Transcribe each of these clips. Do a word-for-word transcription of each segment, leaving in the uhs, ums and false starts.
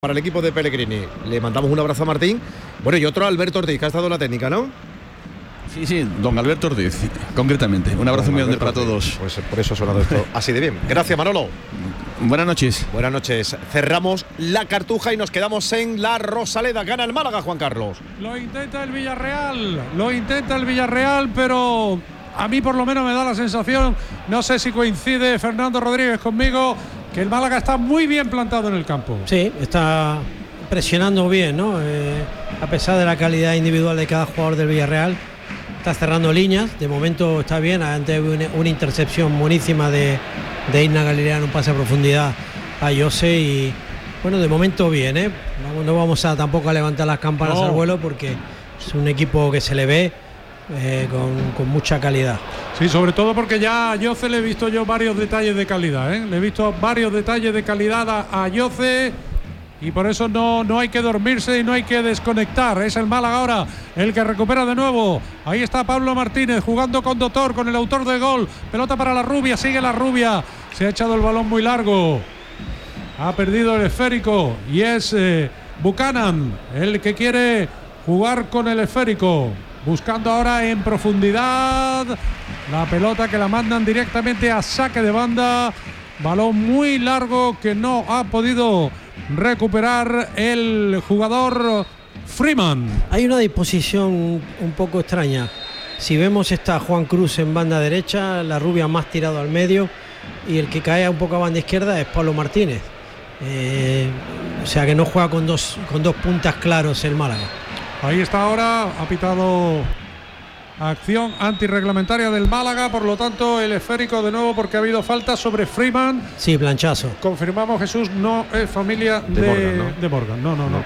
Para el equipo de Pellegrini. Le mandamos un abrazo a Martín. Bueno, y otro a Alberto Ortiz, que ha estado en la técnica, ¿no? Sí, sí, don Alberto Ortiz, concretamente. Un abrazo muy grande para Ortiz. todos. Pues por eso ha sonado esto así de bien. Gracias, Manolo. Buenas noches. Buenas noches. Cerramos la Cartuja y nos quedamos en la Rosaleda. Gana el Málaga, Juan Carlos. Lo intenta el Villarreal, lo intenta el Villarreal, pero a mí por lo menos me da la sensación, no sé si coincide Fernando Rodríguez conmigo, que el Málaga está muy bien plantado en el campo. Sí, está presionando bien, ¿no? Eh, a pesar de la calidad individual de cada jugador del Villarreal, está cerrando líneas. De momento está bien. Antes una, una intercepción buenísima de, de Isna Galilea en un pase a profundidad a Jose y bueno, de momento bien, ¿eh? No, no vamos a tampoco a levantar las campanas No. al vuelo porque es un equipo que se le ve eh, con, con mucha calidad. Sí, sobre todo porque ya a Jose le he visto yo varios detalles de calidad, ¿eh? Le he visto varios detalles de calidad a, a Jose y por eso no, no hay que dormirse y no hay que desconectar. Es el Málaga ahora el que recupera de nuevo. Ahí está Pablo Martínez jugando con Doctor, con el autor del gol. Pelota para la Rubia, sigue la Rubia. Se ha echado el balón muy largo. Ha perdido el esférico y es eh, Buchanan el que quiere jugar con el esférico. Buscando ahora en profundidad la pelota que la mandan directamente a saque de banda. Balón muy largo que no ha podido recuperar el jugador Freeman. Hay una disposición un poco extraña. Si vemos está Juan Cruz en banda derecha, la Rubia más tirado al medio y el que cae un poco a banda izquierda es Pablo Martínez. Eh, o sea que no juega con dos, con dos puntas claros el Málaga. Ahí está ahora, ha pitado acción antirreglamentaria del Málaga, por lo tanto el esférico de nuevo porque ha habido falta sobre Freeman. Sí, planchazo. Confirmamos, Jesús, no es familia de, De Morgan, ¿no? de Morgan. No, no, no.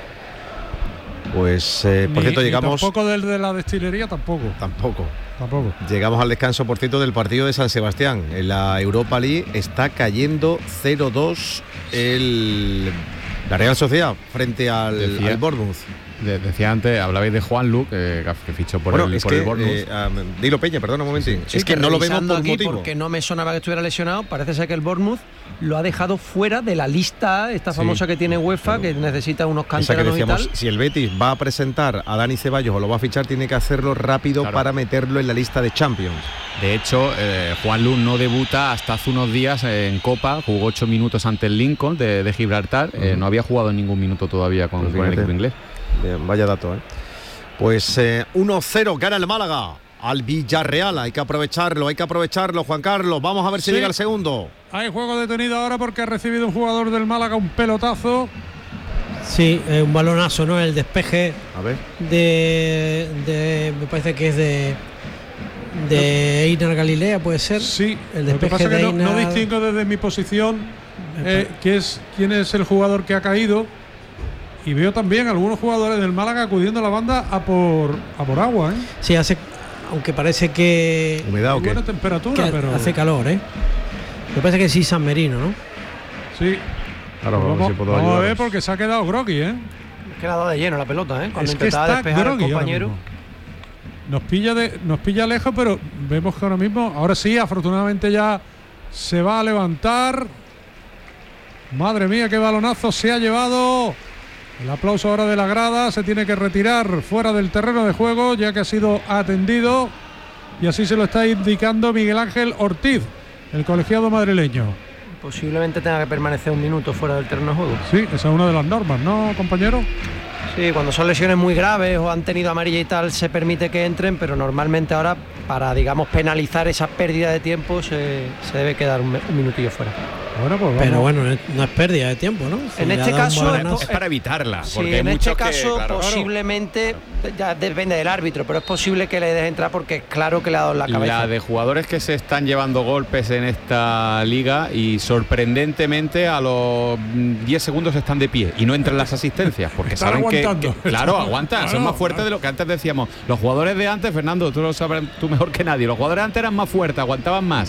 Pues, eh, por Ni- cierto, ni llegamos... tampoco del de la destilería, tampoco. Tampoco. Tampoco. Llegamos al descanso, por cierto, del partido de San Sebastián. En la Europa League está cayendo cero dos el... la Real Sociedad frente al, Decía- al Bournemouth. De- decía antes, hablabais de Juan Lu, que, que fichó por Bueno, el, es por que, el Bournemouth. eh, um, dilo Peña, perdona un momentín. Sí, es que no lo vemos revisando por aquí motivo. porque no me sonaba que estuviera lesionado. Parece ser que el Bournemouth lo ha dejado fuera de la lista esta Sí, famosa que tiene UEFA, claro. que necesita unos Esa que canteranos y decíamos, tal. si el Betis va a presentar a Dani Ceballos o lo va a fichar, tiene que hacerlo rápido Claro. para meterlo en la lista de Champions. De hecho, eh, Juan Lu no debuta hasta hace unos días en Copa, jugó ocho minutos ante el Lincoln de, de Gibraltar, eh, no había jugado ningún minuto todavía con, Pues con el fíjate. equipo inglés. Bien, vaya dato, ¿eh? Pues eh, uno cero gana el Málaga al Villarreal. Hay que aprovecharlo, hay que aprovecharlo, Juan Carlos. Vamos a ver si Sí. llega el segundo. Hay juego detenido ahora porque ha recibido un jugador del Málaga un pelotazo. Sí, eh, un balonazo, ¿no? El despeje A ver. de, de me parece que es de de Einar Galilea, puede ser. Sí, el lo que despeje pasa es de que no, no Einar- distingo desde mi posición eh, que es, quién es el jugador que ha caído. Y veo también algunos jugadores del Málaga acudiendo a la banda a por, a por agua, ¿eh? Sí, hace, aunque parece que, ¿Humedad o Hay qué? buena temperatura, que pero hace calor, ¿eh? Me parece que sí, San Merino, ¿no? sí. Ahora Pues vamos, vamos si puedo vamos a ver ayudaros. porque se ha quedado groggy, ¿eh? Es que le ha dado de lleno la pelota, ¿eh? Cuando Es que intentaba está despejar al groggy ahora compañero. mismo. Nos pilla de, nos pilla lejos, pero vemos que ahora mismo, ahora sí, afortunadamente ya se va a levantar. Madre mía, qué balonazo se ha llevado. El aplauso ahora de la grada, se tiene que retirar fuera del terreno de juego ya que ha sido atendido y así se lo está indicando Miguel Ángel Ortiz, el colegiado madrileño. Posiblemente tenga que permanecer un minuto fuera del terreno de juego. Sí, esa es una de las normas, ¿no, compañero? Sí, cuando son lesiones muy graves o han tenido amarilla y tal, se permite que entren, pero normalmente ahora, para, digamos, penalizar esa pérdida de tiempo, se, se debe quedar un, un minutillo fuera. Bueno, pues vamos. Pero bueno, no es pérdida de tiempo, ¿no? Si En le este ha dado un caso, balonazo- Es para evitarla, Sí, porque hay en este muchos que, caso claro, posiblemente, ya depende del árbitro, pero es posible que le deje entrar porque es claro que le ha dado en la cabeza. La de jugadores que se están llevando golpes en esta liga y sorprendentemente a los mm, diez segundos están de pie y no entran las asistencias porque Están saben que, aguantando. que- claro, aguantan, son Claro, más fuertes claro. de lo que antes decíamos. Los jugadores de antes, Fernando, tú lo sabrás tú mejor que nadie, los jugadores de antes eran más fuertes, aguantaban más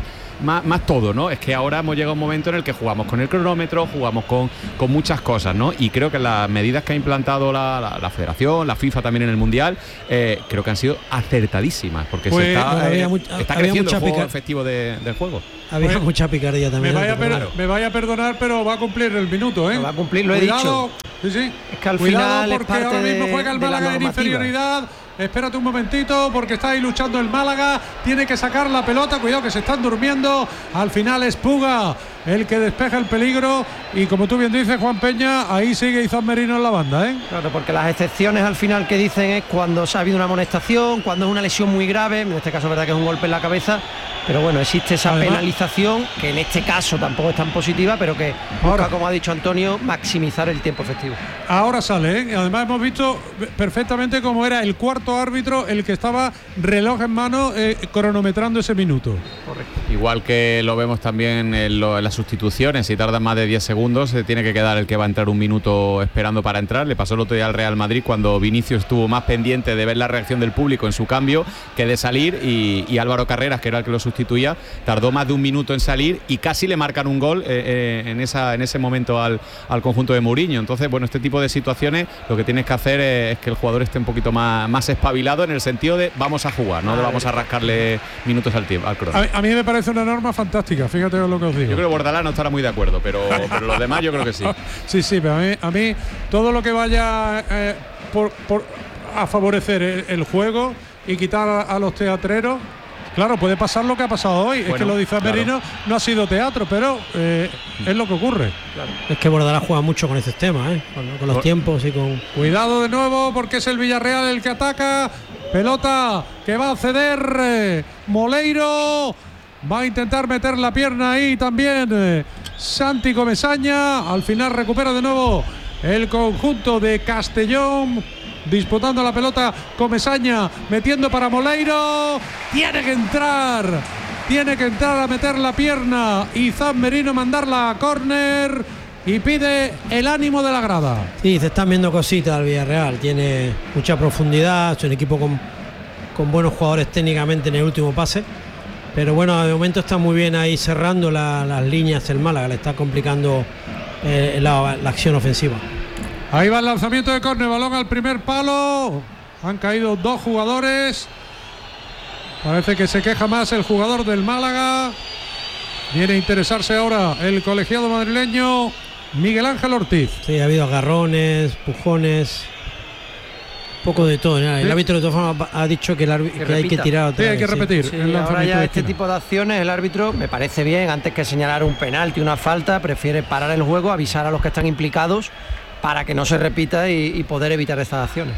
más, más todo, ¿no? Es que ahora hemos llegado a un momento en el que jugamos con el cronómetro, jugamos con, con muchas cosas, ¿no? Y creo que las medidas que ha implantado la, la, la Federación, la FIFA también en el Mundial, eh, creo que han sido acertadísimas, porque pues, se está, había eh, mucha, está había creciendo mucha el juego pica... efectivo de, del juego. Había pues, mucha picardía también. Me vaya, per claro. me vaya a perdonar, pero va a cumplir el minuto, ¿eh? No, va a cumplir, lo he Cuidado, dicho. Sí, sí. Es que al Cuidado final es porque parte ahora mismo de- juega el de la Málaga en normativa. inferioridad. Espérate un momentito porque está ahí luchando el Málaga. Tiene que sacar la pelota. Cuidado que se están durmiendo. Al final es Puga el que despeja el peligro. Y como tú bien dices, Juan Peña, ahí sigue Izan Merino en la banda, ¿eh? Claro, porque las excepciones al final que dicen es cuando se ha habido una amonestación, cuando es una lesión muy grave, en este caso es verdad que es un golpe en la cabeza, pero bueno, existe esa Además, penalización, que en este caso tampoco es tan positiva, pero que busca, Ahora. como ha dicho Antonio, maximizar el tiempo efectivo. Ahora sale, ¿eh? Además hemos visto perfectamente cómo era el cuarto árbitro el que estaba reloj en mano eh, cronometrando ese minuto. Correcto. Igual que lo vemos también en, lo, en las sustituciones, si tardan más de diez segundos, se tiene que quedar el que va a entrar un minuto esperando para entrar. Le pasó el otro día al Real Madrid cuando Vinicius estuvo más pendiente de ver la reacción del público en su cambio que de salir, y, y Álvaro Carreras, que era el que lo sustituía, tardó más de un minuto en salir y casi le marcan un gol eh, eh, en, esa, en ese momento al, al conjunto de Mourinho. Entonces, bueno, este tipo de situaciones lo que tienes que hacer es, es que el jugador esté un poquito más, más espabilado en el sentido de vamos a jugar, no de vamos a rascarle minutos al tiempo, al crono. A, a mí me parece una norma fantástica, fíjate lo que os digo. Yo creo que Bordalás no estará muy de acuerdo, pero, pero los demás yo creo que sí. Sí, sí, pero a mí, a mí todo lo que vaya eh, por, por, a favorecer el, el juego y quitar a, a los teatreros. Claro, puede pasar lo que ha pasado hoy. Bueno, es que lo dice claro. Merino, no ha sido teatro, pero eh, es lo que ocurre. Es que Bordalás juega mucho con estos temas, ¿eh? con, con los Por- tiempos y con... Cuidado de nuevo porque es el Villarreal el que ataca. Pelota que va a ceder eh, Moleiro. Va a intentar meter la pierna ahí también eh, Santi Comesaña. Al final recupera de nuevo el conjunto de Castellón. Disputando la pelota Comesaña, metiendo para Moleiro. Tiene que entrar. Tiene que entrar a meter la pierna. Izan Merino mandarla a córner. Y pide el ánimo de la grada. Sí, se están viendo cositas al Villarreal. Tiene mucha profundidad, es un equipo con, con buenos jugadores técnicamente en el último pase. Pero bueno, de momento está muy bien ahí cerrando la, las líneas el Málaga. Le está complicando eh, la, la acción ofensiva. Ahí va el lanzamiento de córner, balón al primer palo. Han caído dos jugadores. Parece que se queja más el jugador del Málaga. Viene a interesarse ahora el colegiado madrileño Miguel Ángel Ortiz. Sí, ha habido agarrones, pujones, poco de todo, ¿no? El Sí. árbitro de todas formas ha dicho que, el arbi- Que que hay que repita. tirar otra Sí, hay vez, que repetir. Sí, el ahora lanzamiento ya de este esquina. tipo de acciones el árbitro me parece bien, antes que señalar un penalti, una falta, prefiere parar el juego, avisar a los que están implicados para que no se repita y, y poder evitar estas acciones.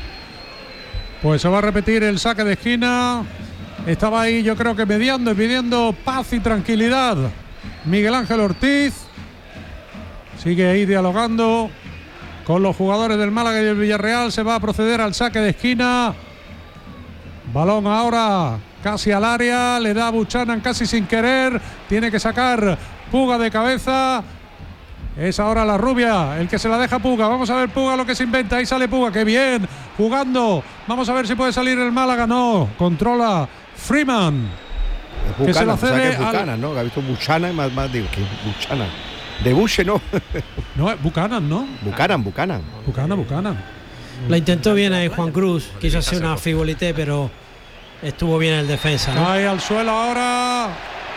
Pues se va a repetir el saque de esquina. Estaba ahí, yo creo que mediando y pidiendo paz y tranquilidad Miguel Ángel Ortiz. Sigue ahí dialogando con los jugadores del Málaga y del Villarreal. Se va a proceder al saque de esquina. Balón ahora casi al área. Le da a Buchanan casi sin querer. Tiene que sacar Puga de cabeza. Es ahora la rubia el que se la deja Puga. Vamos a ver Puga lo que se inventa. Ahí sale Puga. ¡Qué bien! Jugando. Vamos a ver si puede salir el Málaga. No. Controla Freeman. Es que se la Buchanan, o sea, cede que es al- Buchanan, ¿no? Que ha visto Buchanan y más, más digo, que Buchanan. De Buche, no. No, es Buchanan, ¿no? Buchanan, Buchanan. Buchanan, Buchanan. La intentó bien ahí Juan Cruz, quiso hacer una frivolité, pero estuvo bien el defensa, ¿no? Cae al suelo ahora.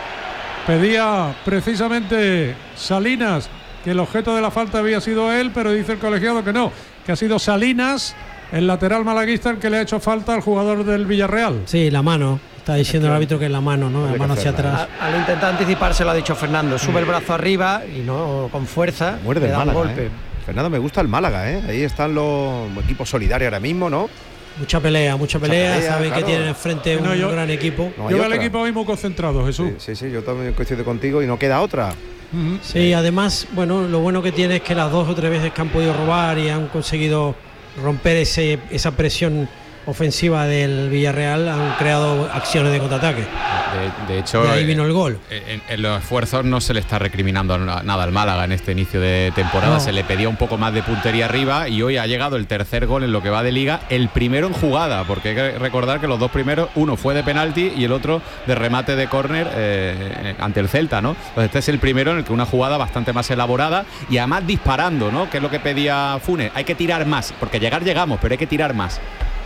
Pedía precisamente Salinas que el objeto de la falta había sido él, pero dice el colegiado que no, que ha sido Salinas, el lateral malaguista, el que le ha hecho falta al jugador del Villarreal. Sí, la mano. Está diciendo el árbitro que es la mano, ¿no? La Habría mano que hacia hacerla. atrás. A- Al intentar anticiparse lo ha dicho Fernando, sube el brazo arriba y no con fuerza, Muerde le el da un Málaga, golpe. ¿eh? Fernando, me gusta el Málaga, ¿eh? Ahí están los equipos solidarios ahora mismo, ¿no? Mucha pelea, mucha pelea. pelea, Saben claro. que tienen enfrente un No, yo- gran equipo. No hay Yo veo al otra. equipo hoy muy concentrado, Jesús. Sí, sí, sí, yo también coincido contigo y no queda otra. Ujú. Sí, además, bueno, lo bueno que tiene es que las dos o tres veces que han podido robar y han conseguido romper ese, esa presión ofensiva del Villarreal han creado acciones de contraataque. De, de hecho, de ahí vino el gol. En, en los esfuerzos no se le está recriminando nada al Málaga en este inicio de temporada. No. Se le pedía un poco más de puntería arriba y hoy ha llegado el tercer gol en lo que va de liga, el primero en jugada, porque hay que recordar que los dos primeros, uno fue de penalti y el otro de remate de córner eh, ante el Celta, ¿no? Entonces este es el primero en el que una jugada bastante más elaborada y además disparando, ¿no? Que es lo que pedía Funes. Hay que tirar más, porque llegar llegamos, pero hay que tirar más.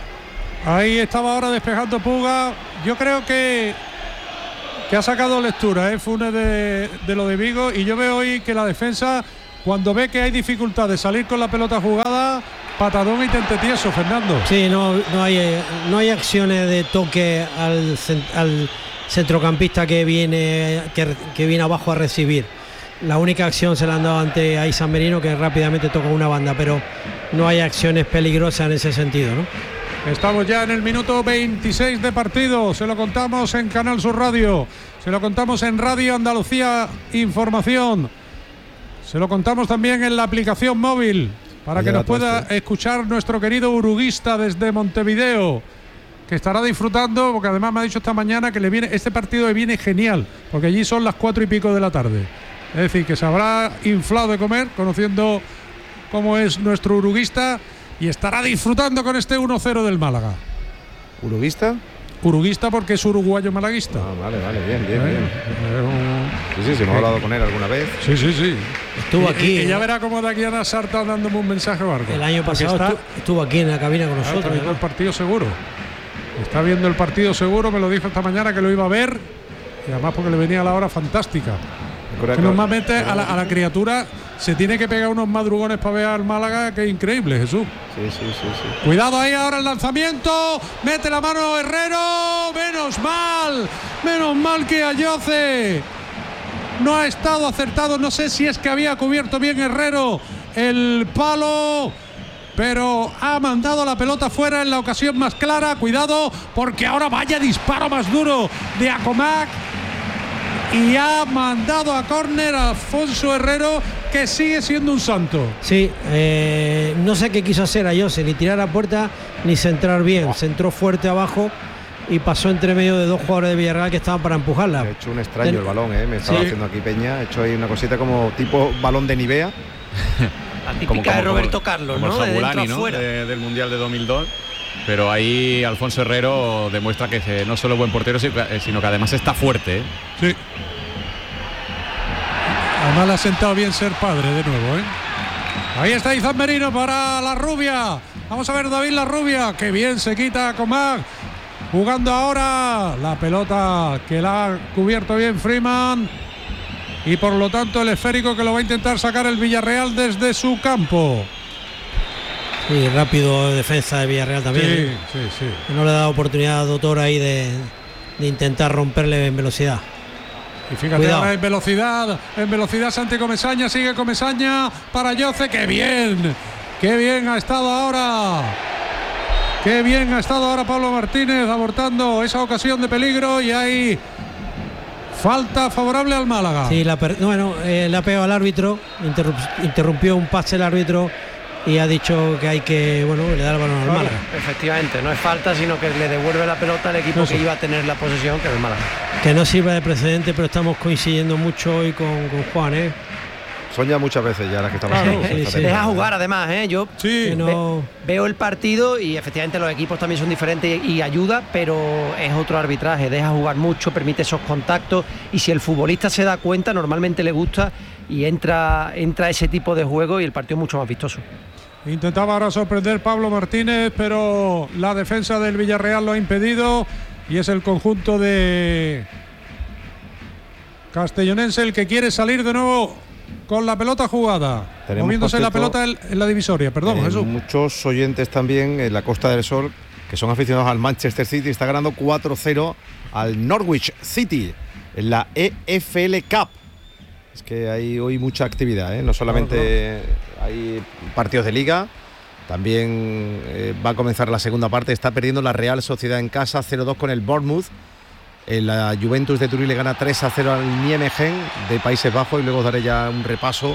Ahí estaba ahora despejando Puga. Yo creo que que ha sacado lectura, ¿eh? Funes de, de lo de Vigo, y yo veo hoy que la defensa, cuando ve que hay dificultad de salir con la pelota jugada, patadón y tentetieso, Fernando. Sí, no, no hay no hay acciones de toque al, al centrocampista que viene que, que viene abajo a recibir. La única acción se la han dado ante a San Merino, que rápidamente toca una banda, pero no hay acciones peligrosas en ese sentido, ¿no? Estamos ya en el minuto veintiséis de partido, se lo contamos en Canal Sur Radio, se lo contamos en Radio Andalucía Información, se lo contamos también en la aplicación móvil, para que nos pueda escuchar nuestro querido uruguista desde Montevideo, que estará disfrutando, porque además me ha dicho esta mañana que le viene este partido le viene genial, porque allí son las cuatro y pico de la tarde. Es decir, que se habrá inflado de comer, conociendo cómo es nuestro uruguista, y estará disfrutando con este uno cero del Málaga. ¿Uruguista? Uruguista porque es uruguayo malaguista. Ah, vale, vale, bien, bien, ¿Eh? bien. Eh, sí, sí, sí, hemos hablado con él alguna vez. Sí, sí, sí. Estuvo aquí. Y, y ya verá cómo de aquí a Ana Sarta dándome un mensaje o algo. El año pasado está, estuvo, estuvo aquí en la cabina con ah, nosotros. Está viendo el partido seguro. Está viendo el partido seguro, me lo dijo esta mañana que lo iba a ver. Y además porque le venía a la hora fantástica. Que normalmente a la, a la criatura se tiene que pegar unos madrugones para ver al Málaga, que es increíble, Jesús. Sí, sí, sí, sí. Cuidado ahí ahora el lanzamiento, mete la mano Herrero, menos mal, menos mal que Ayoce no ha estado acertado, no sé si es que había cubierto bien Herrero el palo, pero ha mandado la pelota fuera en la ocasión más clara. Cuidado, porque ahora vaya disparo más duro de Acomac. Y ha mandado a córner a Alfonso Herrero, que sigue siendo un santo. Sí, eh, no sé qué quiso hacer Ayoce, ni tirar a puerta ni centrar bien. Oh. Centró fuerte abajo y pasó entre medio de dos jugadores de Villarreal que estaban para empujarla. Ha hecho un extraño Ten... el balón, ¿eh? Me estaba sí. haciendo aquí Peña. Ha hecho ahí una cosita como tipo balón de Nivea. La típica como, como, de Roberto como, Carlos, como ¿no? El Jabulani, ¿no? De, del Mundial de dos mil dos. Pero ahí Alfonso Herrero demuestra que no solo es buen portero, sino que además está fuerte, ¿eh? Sí. Además le ha sentado bien ser padre de nuevo, ¿eh? Ahí está Izan Merino para la rubia. Vamos a ver David la rubia. Qué bien se quita Comac. Jugando ahora la pelota que la ha cubierto bien Freeman. Y por lo tanto el esférico que lo va a intentar sacar el Villarreal desde su campo. Sí, rápido defensa de Villarreal también. Sí, ¿eh? sí, sí. No le ha dado oportunidad a Doctor ahí de, de intentar romperle en velocidad. Y fíjate, ahora en velocidad, en velocidad Santi Comesaña, sigue Comesaña para Ayoce. ¡Qué bien! ¡Qué bien ha estado ahora! ¡Qué bien ha estado ahora Pablo Martínez abortando esa ocasión de peligro! Y hay falta favorable al Málaga. Sí, la per- bueno, eh, le ha pegado al árbitro, interrump- interrumpió un pase el árbitro y ha dicho que hay que, bueno, le da el balón al claro, Málaga. Efectivamente, no es falta, sino que le devuelve la pelota al equipo Eso. que iba a tener la posesión, que es el Málaga. Que no sirve de precedente, pero estamos coincidiendo mucho hoy con, con Juan, ¿eh? Son ya muchas veces ya las que estamos claro, sí, sí. Deja jugar además, ¿eh? Yo sí. no... ve, veo el partido y efectivamente los equipos también son diferentes y, y ayuda, pero es otro arbitraje, deja jugar mucho, permite esos contactos y si el futbolista se da cuenta, normalmente le gusta y entra, entra ese tipo de juego y el partido es mucho más vistoso. Intentaba ahora sorprender Pablo Martínez, pero la defensa del Villarreal lo ha impedido y es el conjunto de Castellonense el que quiere salir de nuevo con la pelota jugada. Tenemos moviéndose la pelota en, en la divisoria, perdón, eh, Jesús. Muchos oyentes también en la Costa del Sol que son aficionados al Manchester City, está ganando cuatro cero al Norwich City en la E F L Cup. Es que hay hoy mucha actividad, ¿eh? No solamente hay partidos de liga, también eh, va a comenzar la segunda parte. Está perdiendo la Real Sociedad en casa cero dos con el Bournemouth. En la Juventus de Turín le gana tres a cero al Nijmegen de Países Bajos y luego os daré ya un repaso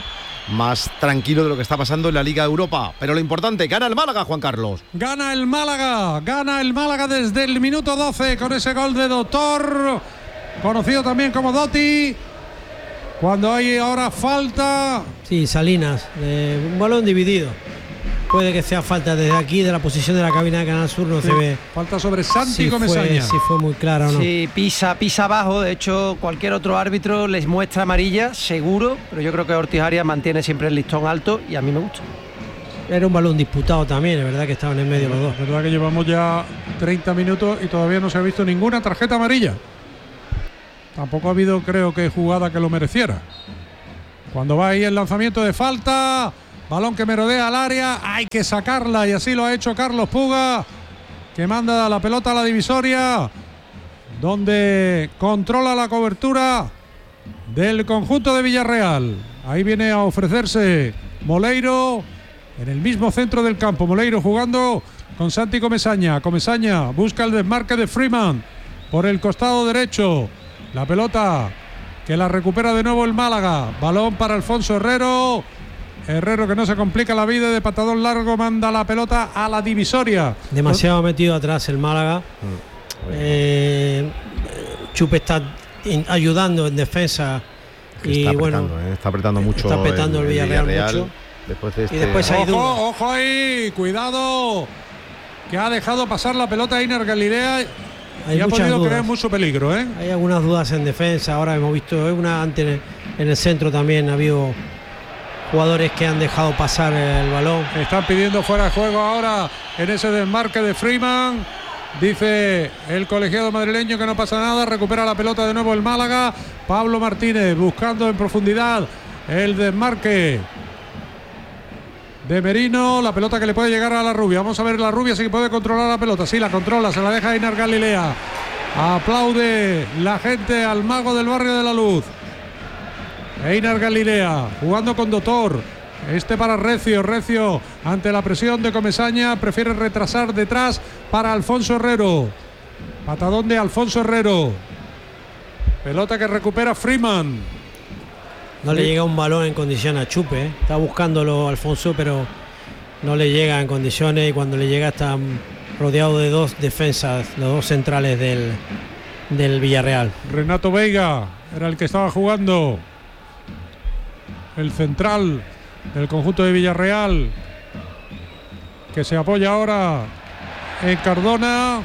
más tranquilo de lo que está pasando en la Liga Europa. Pero lo importante, gana el Málaga, Juan Carlos. Gana el Málaga, gana el Málaga desde el minuto doce con ese gol de Doctor, conocido también como Dotti. Cuando hay ahora falta. Sí, Salinas, eh, un balón dividido. Puede que sea falta desde aquí, de la posición de la cabina de Canal Sur, no sí. se ve. Falta sobre Santi si Fue, Comesaña. si fue muy clara o no. Sí, pisa, pisa abajo. De hecho, cualquier otro árbitro les muestra amarilla, seguro. Pero yo creo que Ortiz Arias mantiene siempre el listón alto y a mí me gusta. Era un balón disputado también, es verdad que estaban en medio los dos. Es verdad que llevamos ya treinta minutos y todavía no se ha visto ninguna tarjeta amarilla. Tampoco ha habido, creo que, jugada que lo mereciera. Cuando va ahí el lanzamiento de falta, balón que merodea al área, hay que sacarla y así lo ha hecho Carlos Puga, que manda la pelota a la divisoria, donde controla la cobertura del conjunto de Villarreal. Ahí viene a ofrecerse Moleiro en el mismo centro del campo. Moleiro jugando con Santi Comesaña. Comesaña busca el desmarque de Freeman por el costado derecho. La pelota que la recupera de nuevo el Málaga. Balón para Alfonso Herrero. Herrero, que no se complica la vida, de patadón largo manda la pelota a la divisoria. Demasiado metido atrás el Málaga. Eh, Chupe está ayudando en defensa. Y está bueno, apretando, ¿eh? está apretando mucho. Está apretando el, el Villarreal, Villarreal mucho. Después de este... Y después hay ojo, duda. ojo ahí, cuidado, que ha dejado pasar la pelota a Einar Galilea. Hay y ha podido dudas. crear mucho peligro, ¿eh? Hay algunas dudas en defensa. Ahora hemos visto una antes en el centro también ha habido jugadores que han dejado pasar el balón. Están pidiendo fuera de juego ahora en ese desmarque de Freeman. Dice el colegiado madrileño que no pasa nada. Recupera la pelota de nuevo el Málaga. Pablo Martínez buscando en profundidad el desmarque de Merino. La pelota que le puede llegar a la Rubia. Vamos a ver la Rubia si puede controlar la pelota. Sí, la controla, se la deja Einar Galilea. Aplaude la gente al mago del barrio de la Luz. Einar Galilea jugando con Doctor. Este para Recio. Recio ante la presión de Comesaña prefiere retrasar detrás para Alfonso Herrero. Patadón de Alfonso Herrero. Pelota que recupera Freeman. No le llega un balón en condiciones a Chupe, ¿eh? Está buscándolo Alfonso, pero no le llega en condiciones, y cuando le llega está rodeado de dos defensas, los dos centrales del, del Villarreal. Renato Veiga era el que estaba jugando, el central del conjunto de Villarreal, que se apoya ahora en Cardona.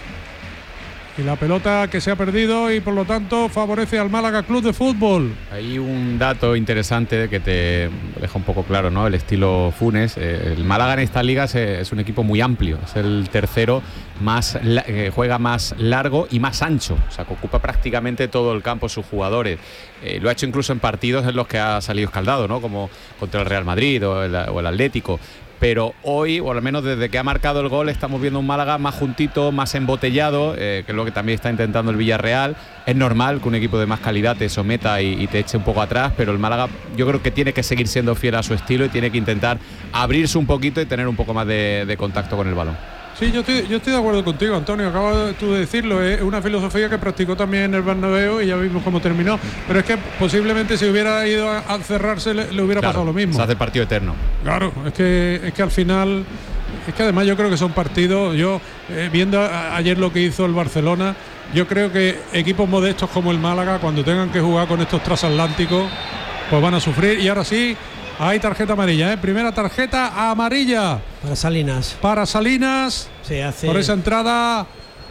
Y la pelota que se ha perdido y por lo tanto favorece al Málaga Club de Fútbol. Hay un dato interesante que te deja un poco claro, ¿no? El estilo Funes. El Málaga en esta liga es, es un equipo muy amplio. Es el tercero más eh, juega más largo y más ancho. O sea, que ocupa prácticamente todo el campo sus jugadores. Eh, lo ha hecho incluso en partidos en los que ha salido escaldado, ¿no? Como contra el Real Madrid o el, o el Atlético. Pero hoy, o al menos desde que ha marcado el gol, estamos viendo un Málaga más juntito, más embotellado, eh, que es lo que también está intentando el Villarreal. Es normal que un equipo de más calidad te someta y, y te eche un poco atrás, pero el Málaga yo creo que tiene que seguir siendo fiel a su estilo y tiene que intentar abrirse un poquito y tener un poco más de, de contacto con el balón. Sí, yo estoy, yo estoy de acuerdo contigo, Antonio. Acabas tú de decirlo, es una filosofía que practicó también en el Bernabéu y ya vimos cómo terminó. Pero es que posiblemente si hubiera ido a, a cerrarse le, le hubiera claro, pasado lo mismo. Se hace el partido eterno. Claro, es que, es que al final, es que además yo creo que son partidos. Yo, eh, viendo a, ayer lo que hizo el Barcelona, yo creo que equipos modestos como el Málaga, cuando tengan que jugar con estos transatlánticos, pues van a sufrir. Y ahora sí, hay tarjeta amarilla, ¿eh? Primera tarjeta amarilla. Para Salinas. Para Salinas. Se hace... Por esa entrada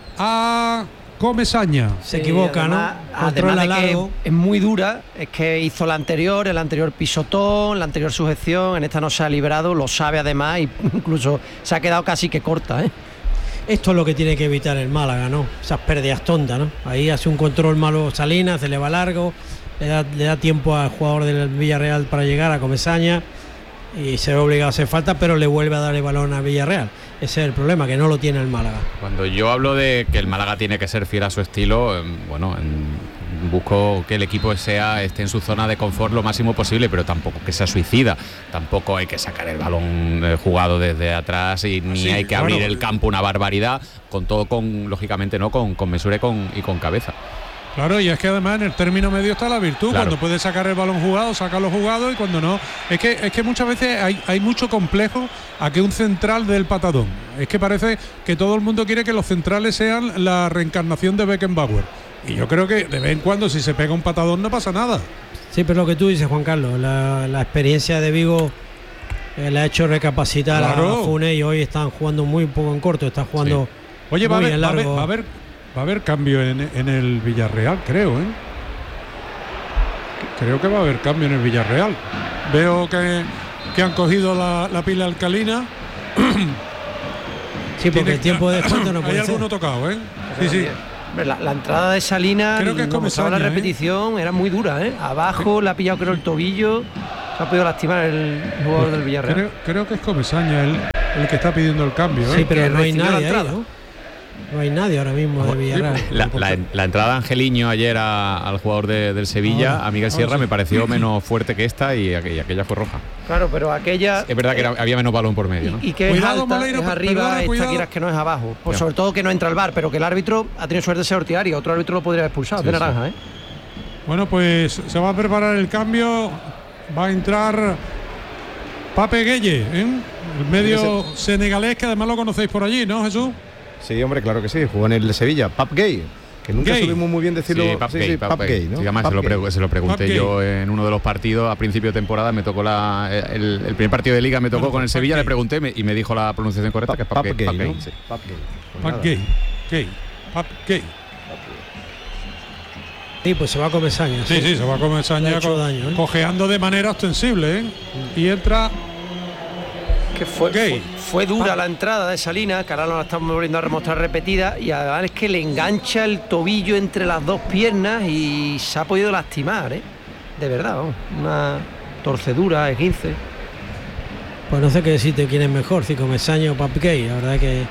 a Comesaña. Se equivoca, además, ¿no? Además de que es muy dura, es que hizo la anterior, el anterior pisotón, la anterior sujeción, en esta no se ha librado, lo sabe además, y incluso se ha quedado casi que corta, ¿eh? Esto es lo que tiene que evitar el Málaga, ¿no? Esas pérdidas tontas, ¿no? Ahí hace un control malo Salinas, se le va largo. Le da, le da tiempo al jugador del Villarreal para llegar a Comesaña y se ve obligado a hacer falta, pero le vuelve a dar el balón a Villarreal. Ese es el problema, que no lo tiene el Málaga. Cuando yo hablo de que el Málaga tiene que ser fiel a su estilo, eh, bueno, en, busco que el equipo sea esté en su zona de confort lo máximo posible, pero tampoco que sea suicida. Tampoco hay que sacar el balón eh, jugado desde atrás y ni sí, hay que abrir bueno, el campo una barbaridad, con todo, con lógicamente no con, con mesura y con, y con cabeza. Claro, y es que además en el término medio está la virtud. Claro. Cuando puedes sacar el balón jugado, sacarlo jugado, y cuando no. Es que, es que muchas veces hay, hay mucho complejo a que un central del patadón. Es que parece que todo el mundo quiere que los centrales sean la reencarnación de Beckenbauer. Y yo creo que de vez en cuando, si se pega un patadón, no pasa nada. Sí, pero lo que tú dices, Juan Carlos, la, la experiencia de Vigo eh, le ha hecho recapacitar claro. a Funes, y hoy están jugando muy poco en corto, está jugando. Sí. Oye, va a, muy haber, va, a haber, va a haber va a haber cambio en, en el Villarreal, creo, ¿eh? Creo que va a haber cambio en el Villarreal. Veo que, que han cogido la, la pila alcalina. Sí, porque el tiempo de descuento no puede Hay ser. alguno tocado, ¿eh? Sí, sí. La, la entrada de Salinas, creo que es como la repetición, ¿eh? Era muy dura, ¿eh? Abajo le ha pillado, creo, el tobillo. Se ha podido lastimar el jugador del Villarreal. Creo, creo que es Comesaña el, el que está pidiendo el cambio, ¿eh? Sí, pero no hay nadie ahí, ¿no? No hay nadie ahora mismo de Villarreal. La, la, la entrada de Angeliño ayer a, al jugador de, del Sevilla, ahora, a Miguel Sierra, sí. me pareció menos fuerte que esta, y aquella, aquella fue roja. Claro, pero aquella... Es verdad que era, había menos balón por medio, ¿no? Y, y que cuidado, es, alta, Moleiro, es arriba, perdona, esta cuidado. Quieras que no es abajo. Pues sobre todo que no entra el V A R, pero que el árbitro ha tenido suerte de ser Ortigaria. Otro árbitro lo podría haber expulsado, sí, de naranja, sí. ¿eh? Bueno, pues se va a preparar el cambio. Va a entrar Pape Gueye, ¿eh? El medio senegalés, que además lo conocéis por allí, ¿no, Jesús? Sí, hombre, claro que sí, jugó en el Sevilla, Pap Gay, que nunca Gay. supimos muy bien decirlo. Sí, Pap sí, Gay, sí, Pap Pap Gay, Gay, ¿no? Sí, además se lo, pre se lo pregunté Pap yo Gay. en uno de los partidos a principio de temporada, me tocó la el, el primer partido de liga, me tocó bueno, con el Sevilla, Gay. Le pregunté me, y me dijo la pronunciación correcta, Pap, que es Pap, Pap Gay, Gay, Pap Gay, ¿no? sí. Pap Gay. Pues Pap Gay. Gay. Pap Gay. Sí, pues se va a comer saña. Sí, sí, sí, se va a comer saña co daño, ¿eh? cojeando de manera ostensible, ¿eh? Y entra que fue, fue, fue dura la entrada de Salinas, que ahora nos la estamos volviendo a remostrar repetida, y además es que le engancha el tobillo entre las dos piernas y se ha podido lastimar, ¿eh? De verdad, vamos, una torcedura, esguince. Pues no sé qué decirte quién es mejor, si Comesaña o Pap Gay, la verdad que...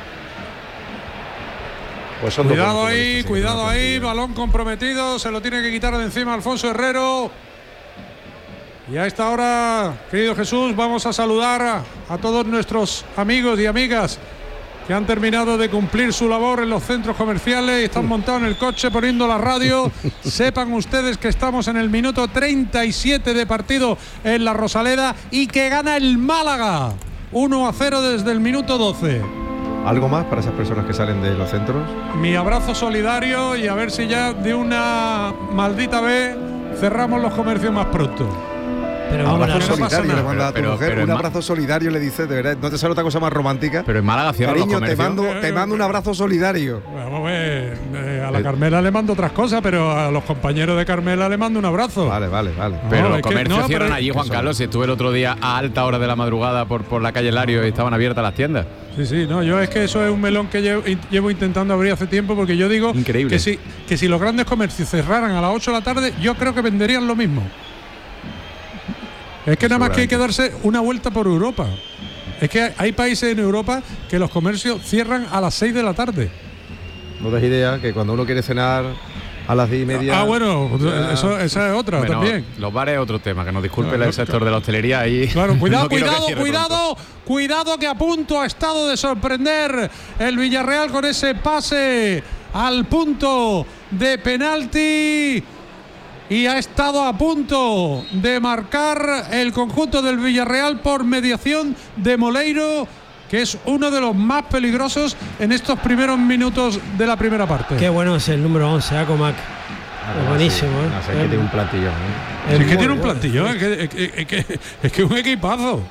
Pues son cuidado ahí, cuidado ahí, balón comprometido, se lo tiene que quitar de encima Alfonso Herrero. Y a esta hora, querido Jesús, vamos a saludar a, a todos nuestros amigos y amigas que han terminado de cumplir su labor en los centros comerciales y están montados en el coche poniendo la radio. Sepan ustedes que estamos en el minuto treinta y siete de partido en la Rosaleda y que gana el Málaga uno a cero desde el minuto doce. ¿Algo más para esas personas que salen de los centros? Mi abrazo solidario y a ver si ya de una maldita vez cerramos los comercios más pronto. Pero un abrazo solidario le manda a tu pero, mujer, pero un abrazo solidario le dice, de verdad, no te sale otra cosa más romántica. Pero en Málaga cierran Cariño, los comercios. te mando, te mando un abrazo solidario. Vamos a ver, eh, a la Carmela le mando otras cosas, pero a los compañeros de Carmela le mando un abrazo. Vale, vale, vale. Pero no, los comercios no, cierran pero allí, Juan Carlos. Si estuve el otro día a alta hora de la madrugada por, por la calle Lario y estaban abiertas las tiendas. Sí, sí, no, yo es que eso es un melón que llevo, llevo intentando abrir hace tiempo, porque yo digo Increíble. que si, que si los grandes comercios cerraran a las ocho de la tarde, yo creo que venderían lo mismo. Es que nada más que hay que darse una vuelta por Europa. Es que hay países en Europa que los comercios cierran a las seis de la tarde. No das idea que cuando uno quiere cenar a las diez y media. Ah, bueno, ya... eso, esa es otra bueno, también. Los bares es otro tema, que nos disculpe no, el no, sector claro. de la hostelería ahí. Claro, cuidado, no cuidado, cuidado, pronto. cuidado que a punto ha estado de sorprender el Villarreal con ese pase al punto de penalti. Y ha estado a punto de marcar el conjunto del Villarreal por mediación de Moleiro, que es uno de los más peligrosos en estos primeros minutos de la primera parte. Qué bueno es el número once, Acomac. Ah, buenísimo, sí. ¿eh? No sé, es que tiene un plantillón. ¿eh? Es, es que tiene un plantillón, es que, es, que, es, que, es que un equipazo.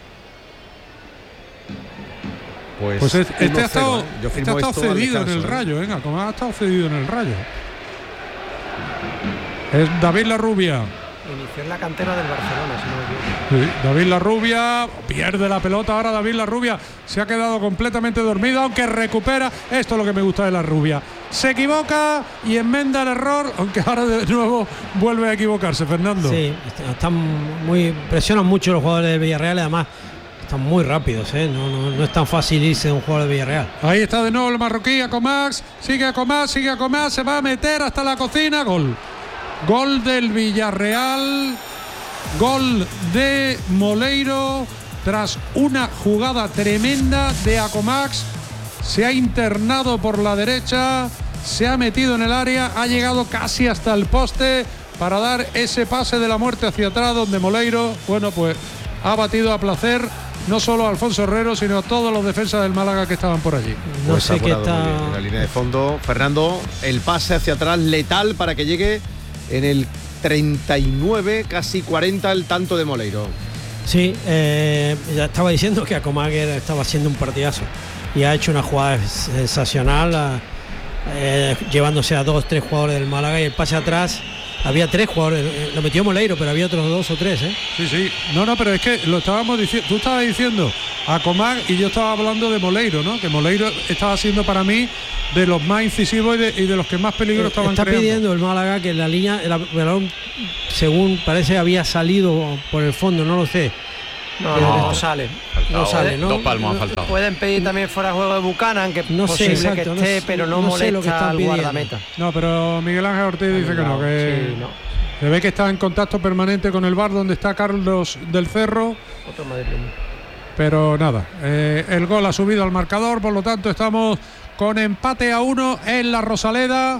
Pues, pues este, este ha estado, ¿eh? este ha estado cedido en el ¿eh? Rayo, venga, como ha estado cedido en el Rayo. Es David Larrubia. Inició en la cantera del Barcelona, si no me equivoco. Sí, David Larrubia pierde la pelota. Ahora David Larrubia se ha quedado completamente dormido, aunque recupera. Esto es lo que me gusta de Larrubia. Se equivoca y enmenda el error, aunque ahora de nuevo vuelve a equivocarse, Fernando. Sí, están muy, presionan mucho los jugadores del Villarreal, además están muy rápidos, ¿eh? no, no, no es tan fácil irse de un jugador de Villarreal. Ahí está de nuevo el marroquí, Acomax, sigue Acomax, sigue Acomax, se va a meter hasta la cocina. Gol. Gol del Villarreal, gol de Moleiro tras una jugada tremenda de Acomax. Se ha internado por la derecha, se ha metido en el área, ha llegado casi hasta el poste para dar ese pase de la muerte hacia atrás, donde Moleiro, bueno, pues ha batido a placer no solo a Alfonso Herrero, sino a todos los defensas del Málaga que estaban por allí. No pues sé qué está en la línea de fondo. Fernando, el pase hacia atrás letal para que llegue en el treinta y nueve, casi cuarenta, el tanto de Moleiro. Sí, eh, ya estaba diciendo que Acomaguer estaba haciendo un partidazo y ha hecho una jugada sensacional, eh, llevándose a dos, tres jugadores del Málaga, y el pase atrás. Había tres jugadores, lo metió Moleiro, pero había otros dos o tres, ¿eh? Sí, sí. No, no, pero es que lo estábamos diciendo, tú estabas diciendo a Comag y yo estaba hablando de Moleiro, ¿no? Que Moleiro estaba siendo para mí de los más incisivos y de, y de los que más peligro eh, estaban está creando. Está pidiendo el Málaga que la línea, el balón, según parece, había salido por el fondo, no lo sé. No, no, no sale. Faltado, no sale, ¿no? Dos palmos han no, faltado. Pueden pedir también fuera de juego de Buchanan, que no posible sé, exacto, que esté, no, pero no, no molesta sé al pidiendo. guardameta. No, pero Miguel Ángel Ortiz dice que no, que sí, no. se ve que está en contacto permanente con el V A R donde está Carlos del Cerro. Otro madrileño. Pero nada, eh, el gol ha subido al marcador, por lo tanto estamos con empate a uno en la Rosaleda.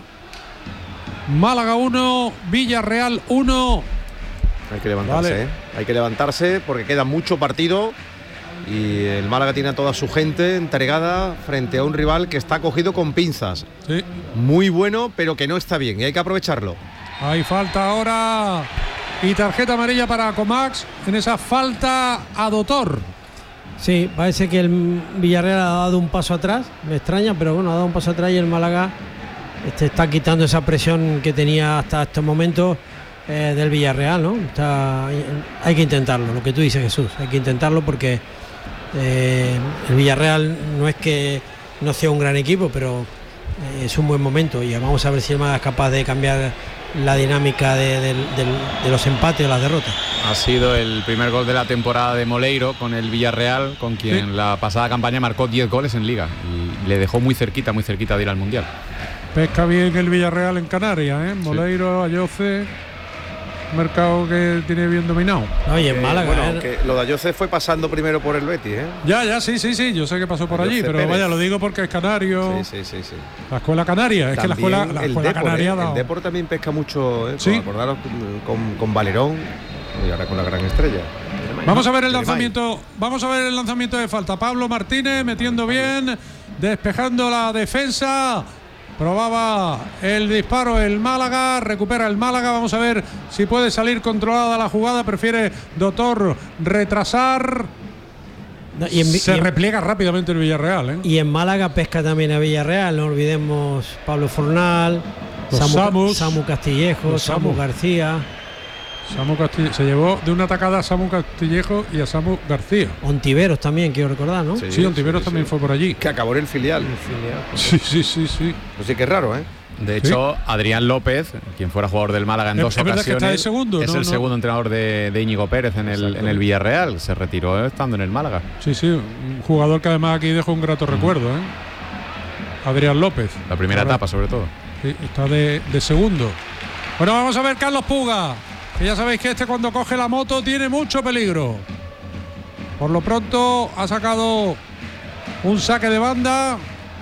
Málaga uno, Villarreal uno. Hay que levantarse, vale. ¿eh? Hay que levantarse porque queda mucho partido y el Málaga tiene a toda su gente entregada frente a un rival que está cogido con pinzas. Sí. Muy bueno, pero que no está bien y hay que aprovecharlo. Hay falta ahora y tarjeta amarilla para Comax en esa falta a Dotor. Sí, parece que el Villarreal ha dado un paso atrás, me extraña, pero bueno, ha dado un paso atrás y el Málaga este, está quitando esa presión que tenía hasta estos momentos. Eh, del Villarreal, ¿no? Está, hay que intentarlo, lo que tú dices, Jesús, hay que intentarlo porque eh, el Villarreal no es que no sea un gran equipo, pero eh, es un buen momento y vamos a ver si el Málaga es capaz de cambiar la dinámica de, de, de, de los empates o las derrotas. Ha sido el primer gol de la temporada de Moleiro con el Villarreal, con quien sí. La pasada campaña marcó diez goles en Liga y le dejó muy cerquita, muy cerquita de ir al Mundial. Pesca bien el Villarreal en Canarias, ¿eh? Moleiro, sí. Ayoce. Mercado que tiene bien dominado. Oye, en Málaga. Bueno, eh. que lo de Ayoce fue pasando primero por el Betis, ¿eh? Ya, ya, sí, sí, sí. Yo sé que pasó por Ayoce allí, pero Pérez. Vaya, lo digo porque es canario. Sí, sí, sí, sí. La escuela canaria, es también que la escuela, la escuela Depor, canaria. ¿eh? Da... El Depor también pesca mucho, ¿eh? Sí. Acordaros con, con Valerón y ahora con la gran estrella. Vamos a ver el lanzamiento. Vamos a ver el lanzamiento de falta. Pablo Martínez metiendo bien, despejando la defensa. Probaba el disparo el Málaga, recupera el Málaga, vamos a ver si puede salir controlada la jugada, prefiere Dotor retrasar. No, y en, Se y en, repliega rápidamente el Villarreal, ¿eh? Y en Málaga pesca también a Villarreal, no olvidemos Pablo Fornal, Samu, Samus, Samu Castillejo, Samu García. Samu Castille, se llevó de una atacada a Samu Castillejo y a Samu García. Ontiveros también, quiero recordar, ¿no? Sí, sí Ontiveros sí, también sí. Fue por allí. Que acabó en el filial. El filial. Sí, sí, sí, sí. Pues sí que es raro, ¿eh? De hecho, sí. Adrián López, quien fuera jugador del Málaga en es, dos es ocasiones, que está de segundo, es no, el no. segundo entrenador de, de Íñigo Pérez en el, en el Villarreal. Se retiró estando en el Málaga. Sí, sí, un jugador que además aquí dejó un grato mm. recuerdo, ¿eh? Adrián López. La primera Ahora, etapa, sobre todo. Sí, está de, de segundo. Bueno, vamos a ver Carlos Puga. Que ya sabéis que este cuando coge la moto tiene mucho peligro. Por lo pronto ha sacado un saque de banda.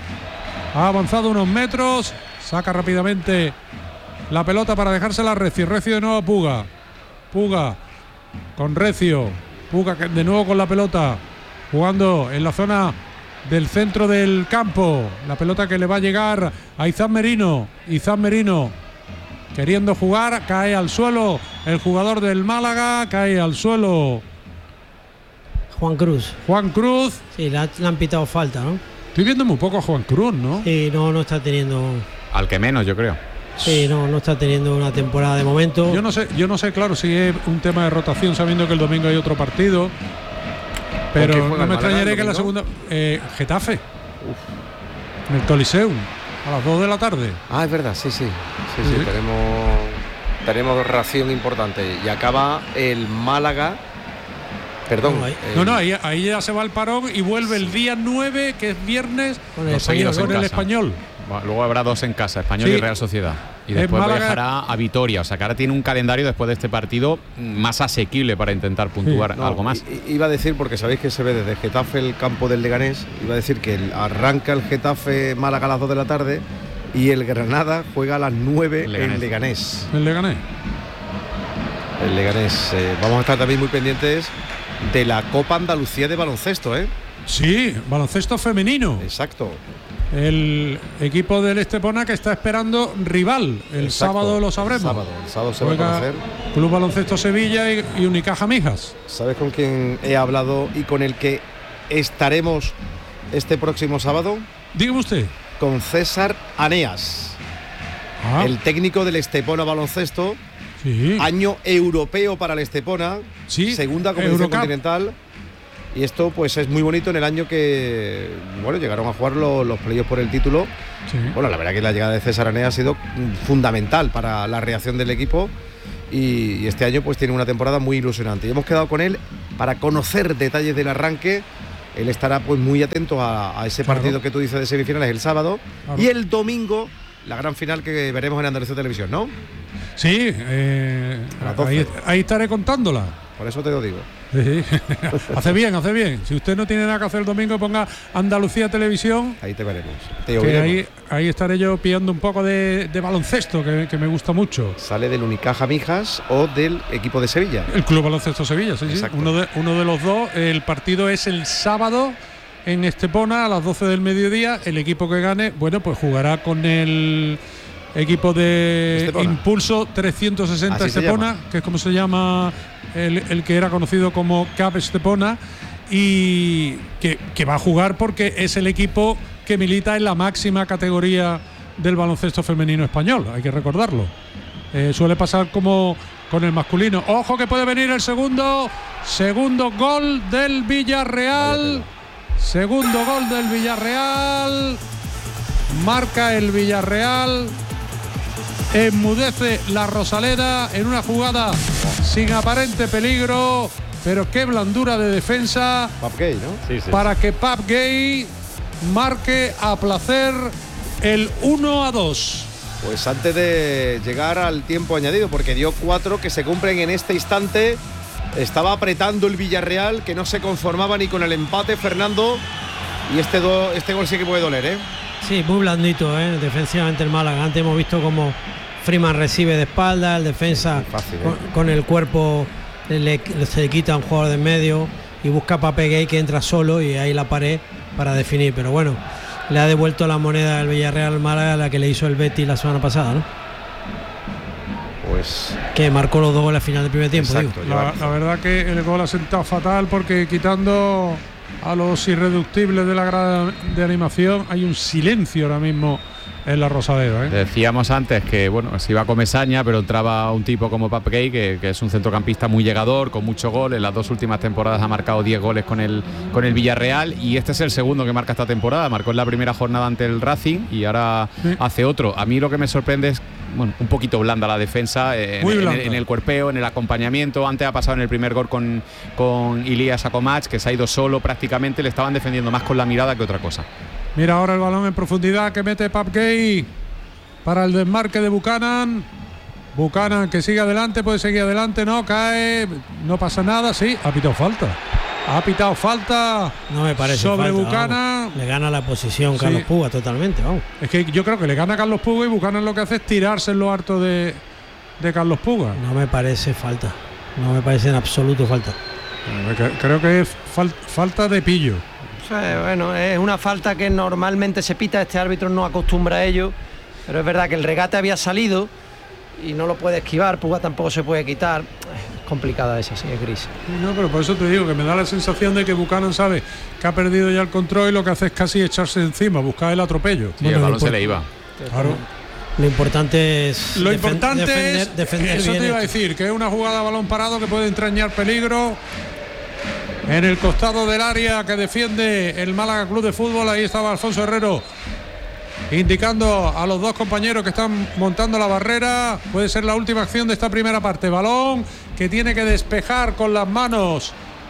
Ha avanzado unos metros. Saca rápidamente la pelota para dejársela a Recio. Recio de nuevo a Puga. Puga con Recio. Puga de nuevo con la pelota. Jugando en la zona del centro del campo. La pelota que le va a llegar a Izan Merino. Izan Merino. Queriendo jugar, cae al suelo el jugador del Málaga, cae al suelo Juan Cruz. Juan Cruz. Sí, le, ha, le han pitado falta, ¿no? Estoy viendo muy poco a Juan Cruz, ¿no? Sí, no, no está teniendo. Al que menos, yo creo. Sí, no, no está teniendo una temporada de momento. Yo no sé, yo no sé, claro, si es un tema de rotación, sabiendo que el domingo hay otro partido. Pero no me extrañaría que en la segunda. Eh, Getafe. Uf. En el Coliseum. A las dos de la tarde. Ah, es verdad, sí, sí. Sí, sí, sí. Tenemos, tenemos ración importante. Y acaba el Málaga. Perdón. No, el, no, no ahí, ahí ya se va el parón y vuelve sí. el día nueve, que es viernes, con el Español. Con el Español. Luego habrá dos en casa, Español sí. y Real Sociedad. Y después Málaga... viajará a Vitoria. O sea, que ahora tiene un calendario después de este partido más asequible para intentar puntuar sí. no, algo más. Iba a decir, porque sabéis que se ve desde Getafe el campo del Leganés, iba a decir que el, arranca el Getafe Málaga a las dos de la tarde y el Granada juega a las nueve Leganés. en Leganés. El Leganés. El Leganés. Eh, vamos a estar también muy pendientes de la Copa Andalucía de baloncesto, ¿eh? Sí, baloncesto femenino. Exacto. El equipo del Estepona que está esperando rival. El Exacto. sábado lo sabremos. El sábado, el sábado se va a Juega conocer. Club Baloncesto Sevilla y, y Unicaja Mijas. ¿Sabes con quién he hablado y con el que estaremos este próximo sábado? Dígame usted. Con César Aneas, Ah, el técnico del Estepona Baloncesto, sí. año europeo para el Estepona, Sí, segunda competición Eurocup. continental. Y esto pues es muy bonito en el año que bueno llegaron a jugar los, los playoffs por el título. Sí. Bueno, la verdad que la llegada de César Aneas ha sido fundamental para la reacción del equipo y, y este año pues tiene una temporada muy ilusionante. Y hemos quedado con él para conocer detalles del arranque. Él estará pues muy atento a, a ese Claro. partido que tú dices de semifinales el sábado Claro. y el domingo la gran final que veremos en Andalucía Televisión, ¿no? Sí, eh, A las doce. ahí, ahí estaré contándola. Por eso te lo digo. Sí. Hace bien, hace bien. Si usted no tiene nada que hacer el domingo, ponga Andalucía Televisión, Ahí te veremos. Te que oiremos. ahí, ahí estaré yo pillando un poco de, de baloncesto, que, que me gusta mucho. Sale del Unicaja Mijas o del equipo de Sevilla. El Club Baloncesto Sevilla, sí, sí. Exacto. Uno de, uno de los dos. El partido es el sábado en Estepona a las doce del mediodía. El equipo que gane, bueno, pues jugará con el equipo de Estepona. Impulso trescientos sesenta Así se Estepona, llama. que es como se llama el, el que era conocido como C A P Estepona, y que, que va a jugar porque es el equipo que milita en la máxima categoría del baloncesto femenino español, hay que recordarlo. Eh, suele pasar como con el masculino. Ojo que puede venir el segundo, segundo gol del Villarreal. Segundo gol del Villarreal. Marca el Villarreal. Enmudece la Rosaleda en una jugada sin aparente peligro, pero qué blandura de defensa Pap Gay, ¿no? Sí, sí. para que Pap Gay marque a placer el uno a dos. Pues antes de llegar al tiempo añadido, porque dio cuatro que se cumplen en este instante. Estaba apretando el Villarreal, que no se conformaba ni con el empate, Fernando. Y este, do, este gol sí que puede doler, ¿eh? Sí, muy blandito, ¿eh? Defensivamente el Málaga. Antes hemos visto como Freeman recibe de espalda, el defensa Muy fácil, ¿eh? con, con el cuerpo le, le- se le quita a un jugador de en medio y busca a Pape Gay, que entra solo y ahí la pared para definir. Pero bueno, le ha devuelto la moneda al Villarreal al Málaga, la que le hizo el Betis la semana pasada, ¿no? Pues Que marcó los dos goles al final del primer tiempo. exacto. digo. La, lleva- la verdad que el gol ha sentado fatal porque quitando a los irreductibles de la grada de animación hay un silencio ahora mismo en la Rosaleda, ¿eh? Decíamos antes que bueno, se iba a Comesaña, pero entraba un tipo como Pap Gay, que, que es un centrocampista muy llegador, con mucho gol. En las dos últimas temporadas ha marcado diez goles con el, con el Villarreal, y este es el segundo que marca esta temporada. Marcó en la primera jornada ante el Racing y ahora Sí. hace otro. A mí lo que me sorprende es bueno, un poquito blanda la defensa, eh, en, Muy en blanda. el, en el cuerpeo, en el acompañamiento. Antes ha pasado en el primer gol con, con Ilías Akomach, que se ha ido solo prácticamente. Le estaban defendiendo más con la mirada que otra cosa. Mira ahora el balón en profundidad que mete Pap Gay para el desmarque de Buchanan. Buchanan que sigue adelante, puede seguir adelante, no, cae, no pasa nada, sí, ha pitado falta. Ha pitado falta No me parece sobre falta, Buchanan. vamos. Le gana la posición Carlos Sí. Puga totalmente, vamos. Es que yo creo que le gana a Carlos Puga y Buchanan lo que hace es tirarse en lo harto de, de Carlos Puga. No me parece falta. No me parece en absoluto falta. Eh, Creo que es fal- falta de pillo. O sea, bueno, es una falta que normalmente se pita, este árbitro no acostumbra a ello, pero es verdad que el regate había salido y no lo puede esquivar, Puga tampoco se puede quitar. Es complicada esa, sí, es gris. No, pero por eso te digo que me da la sensación de que Buchanan sabe que ha perdido ya el control y lo que hace es casi echarse encima, buscar el atropello. Sí, Bueno, el no balón se importa. le iba. Claro. Lo importante es Lo defen- importante defender, es, defender eso bien te iba a esto. decir, que es una jugada a balón parado que puede entrañar peligro. En el costado del área que defiende el Málaga Club de Fútbol, ahí estaba Alfonso Herrero indicando a los dos compañeros que están montando la barrera. Puede ser la última acción de esta primera parte. Balón que tiene que despejar con las manos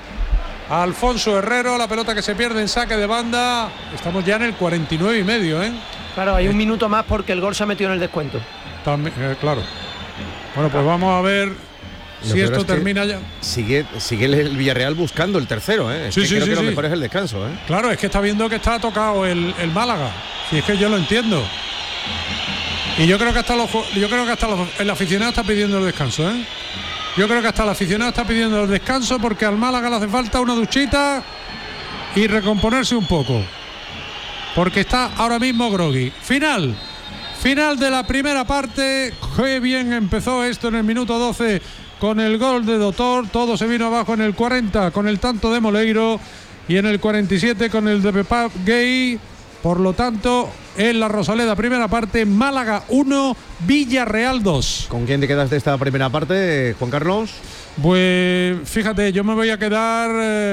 Alfonso Herrero, la pelota que se pierde en saque de banda. Estamos ya en el cuarenta y nueve y medio, ¿eh? Claro, hay un minuto más porque el gol se ha metido en el descuento. También, eh, claro. Bueno, pues vamos a ver Lo si peor esto es que termina ya. sigue, sigue el Villarreal buscando el tercero, ¿eh? Es Sí, que sí, creo sí, que sí. lo mejor es el descanso, ¿eh? Claro, es que está viendo que está tocado el, el Málaga. Y es que yo lo entiendo. Y yo creo que hasta los, yo creo que hasta los, el aficionado está pidiendo el descanso, ¿eh? Yo creo que hasta el aficionado está pidiendo el descanso porque al Málaga le hace falta una duchita y recomponerse un poco. Porque está ahora mismo groggy. Final. Final de la primera parte. Qué bien empezó esto en el minuto doce con el gol de Doctor. Todo se vino abajo en el cuarenta con el tanto de Moleiro y en el cuarenta y siete con el de Pepá Gay. Por lo tanto, en la Rosaleda primera parte, Málaga uno, Villarreal dos. ¿Con quién te quedas de esta primera parte, Juan Carlos? Pues fíjate, yo me voy a quedar,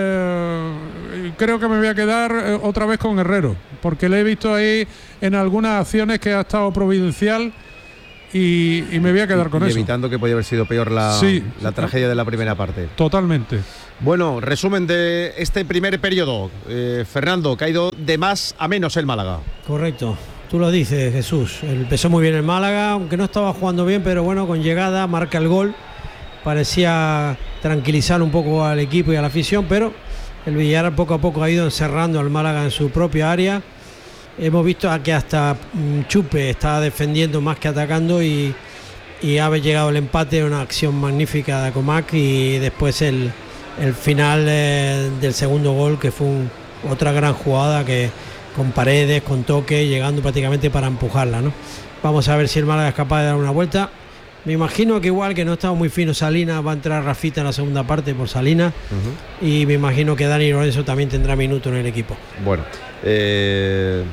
eh, creo que me voy a quedar eh, otra vez con Herrero, porque le he visto ahí en algunas acciones que ha estado providencial y, y me voy a quedar con y eso. Evitando que podía haber sido peor la, sí, la tragedia de la primera parte. Totalmente. Bueno, resumen de este primer periodo. Eh, Fernando, que ha ido de más a menos el Málaga. Correcto. Tú lo dices, Jesús. Empezó muy bien el Málaga, aunque no estaba jugando bien, pero bueno, con llegada marca el gol. Parecía tranquilizar un poco al equipo y a la afición, pero el Villarreal poco a poco ha ido encerrando al Málaga en su propia área. Hemos visto a que hasta Chupe está defendiendo más que atacando y, y ha llegado el empate, una acción magnífica de Acomac y después el, el final eh, del segundo gol, que fue un, otra gran jugada que con Paredes, con toque, llegando prácticamente para empujarla, ¿no? Vamos a ver si el Málaga es capaz de dar una vuelta. Me imagino que igual que no estaba muy fino Salinas, va a entrar Rafita en la segunda parte por Salinas, uh-huh. Y me imagino que Dani Lorenzo también tendrá minuto en el equipo. Bueno, eh...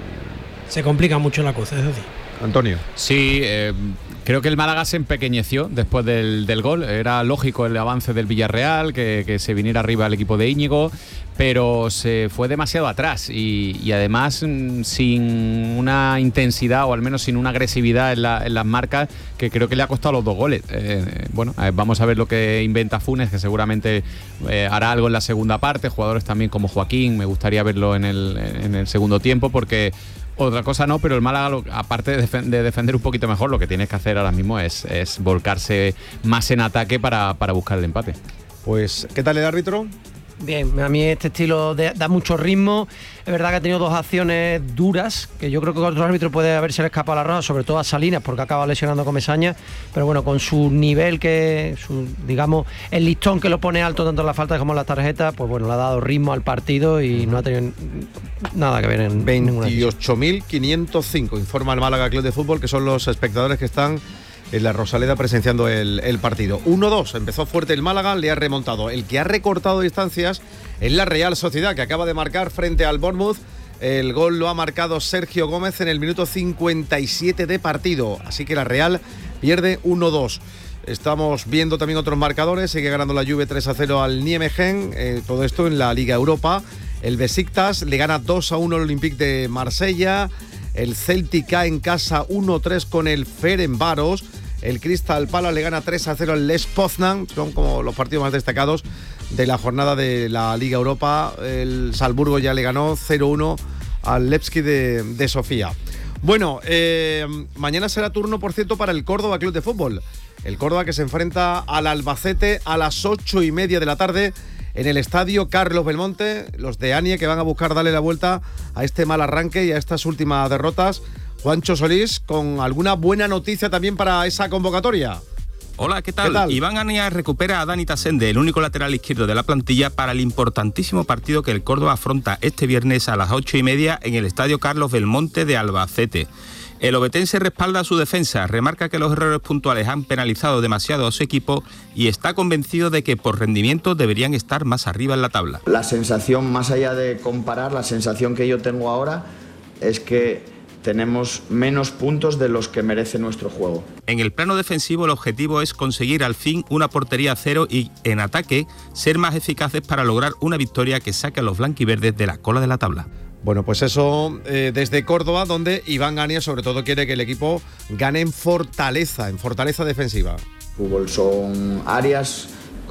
se complica mucho la cosa, es decir. Antonio. Sí, eh, creo que el Málaga se empequeñeció después del, del gol. Era lógico el avance del Villarreal, que, que se viniera arriba el equipo de Íñigo, pero se fue demasiado atrás y, y además mm, sin una intensidad o al menos sin una agresividad en, la, en las marcas, que creo que le ha costado los dos goles. Eh, bueno, eh, vamos a ver lo que inventa Funes, que seguramente eh, hará algo en la segunda parte. Jugadores también como Joaquín, me gustaría verlo en el, en el segundo tiempo, porque otra cosa no, pero el Málaga, aparte de, defen- de defender un poquito mejor, lo que tienes que hacer ahora mismo es, es volcarse más en ataque para, para buscar el empate. Pues, ¿qué tal el árbitro? Bien, a mí este estilo de, da mucho ritmo. Es verdad que ha tenido dos acciones duras, que yo creo que otro árbitro puede haberse escapado la roja, sobre todo a Salinas, porque acaba lesionando a Comesaña, pero bueno, con su nivel, que su, digamos, el listón que lo pone alto tanto en la falta como en la tarjeta, pues bueno, le ha dado ritmo al partido y no ha tenido nada que ver en veintiocho mil quinientos cinco, informa el Málaga Club de Fútbol, que son los espectadores que están en la Rosaleda presenciando el, el partido. uno dos, empezó fuerte el Málaga, le ha remontado. El que ha recortado distancias es la Real Sociedad, que acaba de marcar frente al Bournemouth. El gol lo ha marcado Sergio Gómez en el minuto cincuenta y siete de partido, así que la Real pierde uno dos. Estamos viendo también otros marcadores. Sigue ganando la Juve tres a cero al Nijmegen, eh, todo esto en la Liga Europa. El Besiktas le gana dos a uno al Olympique de Marsella. El Celtic cae en casa uno tres con el Ferencváros. El Crystal Palace le gana tres a cero al Lech Poznan. Son como los partidos más destacados de la jornada de la Liga Europa. El Salzburgo ya le ganó cero uno al Levski de, de Sofía. Bueno, eh, mañana será turno, por cierto, para el Córdoba Club de Fútbol. El Córdoba, que se enfrenta al Albacete a las ocho y media de la tarde en el estadio Carlos Belmonte. Los de Anie, que van a buscar darle la vuelta a este mal arranque y a estas últimas derrotas. Juancho Solís, con alguna buena noticia también para esa convocatoria. Hola, ¿qué tal? ¿Qué tal? Iván Ania recupera a Dani Tasende, el único lateral izquierdo de la plantilla, para el importantísimo partido que el Córdoba afronta este viernes a las ocho y media en el estadio Carlos Belmonte de Albacete. El obetense respalda a su defensa, remarca que los errores puntuales han penalizado demasiado a su equipo y está convencido de que por rendimiento deberían estar más arriba en la tabla. La sensación, más allá de comparar, la sensación que yo tengo ahora es que tenemos menos puntos de los que merece nuestro juego. En el plano defensivo, el objetivo es conseguir al fin una portería a cero y, en ataque, ser más eficaces para lograr una victoria que saque a los blanquiverdes de la cola de la tabla. Bueno, pues eso eh, desde Córdoba, donde Iván Ania sobre todo quiere que el equipo gane en fortaleza, en fortaleza defensiva. Fútbol son áreas,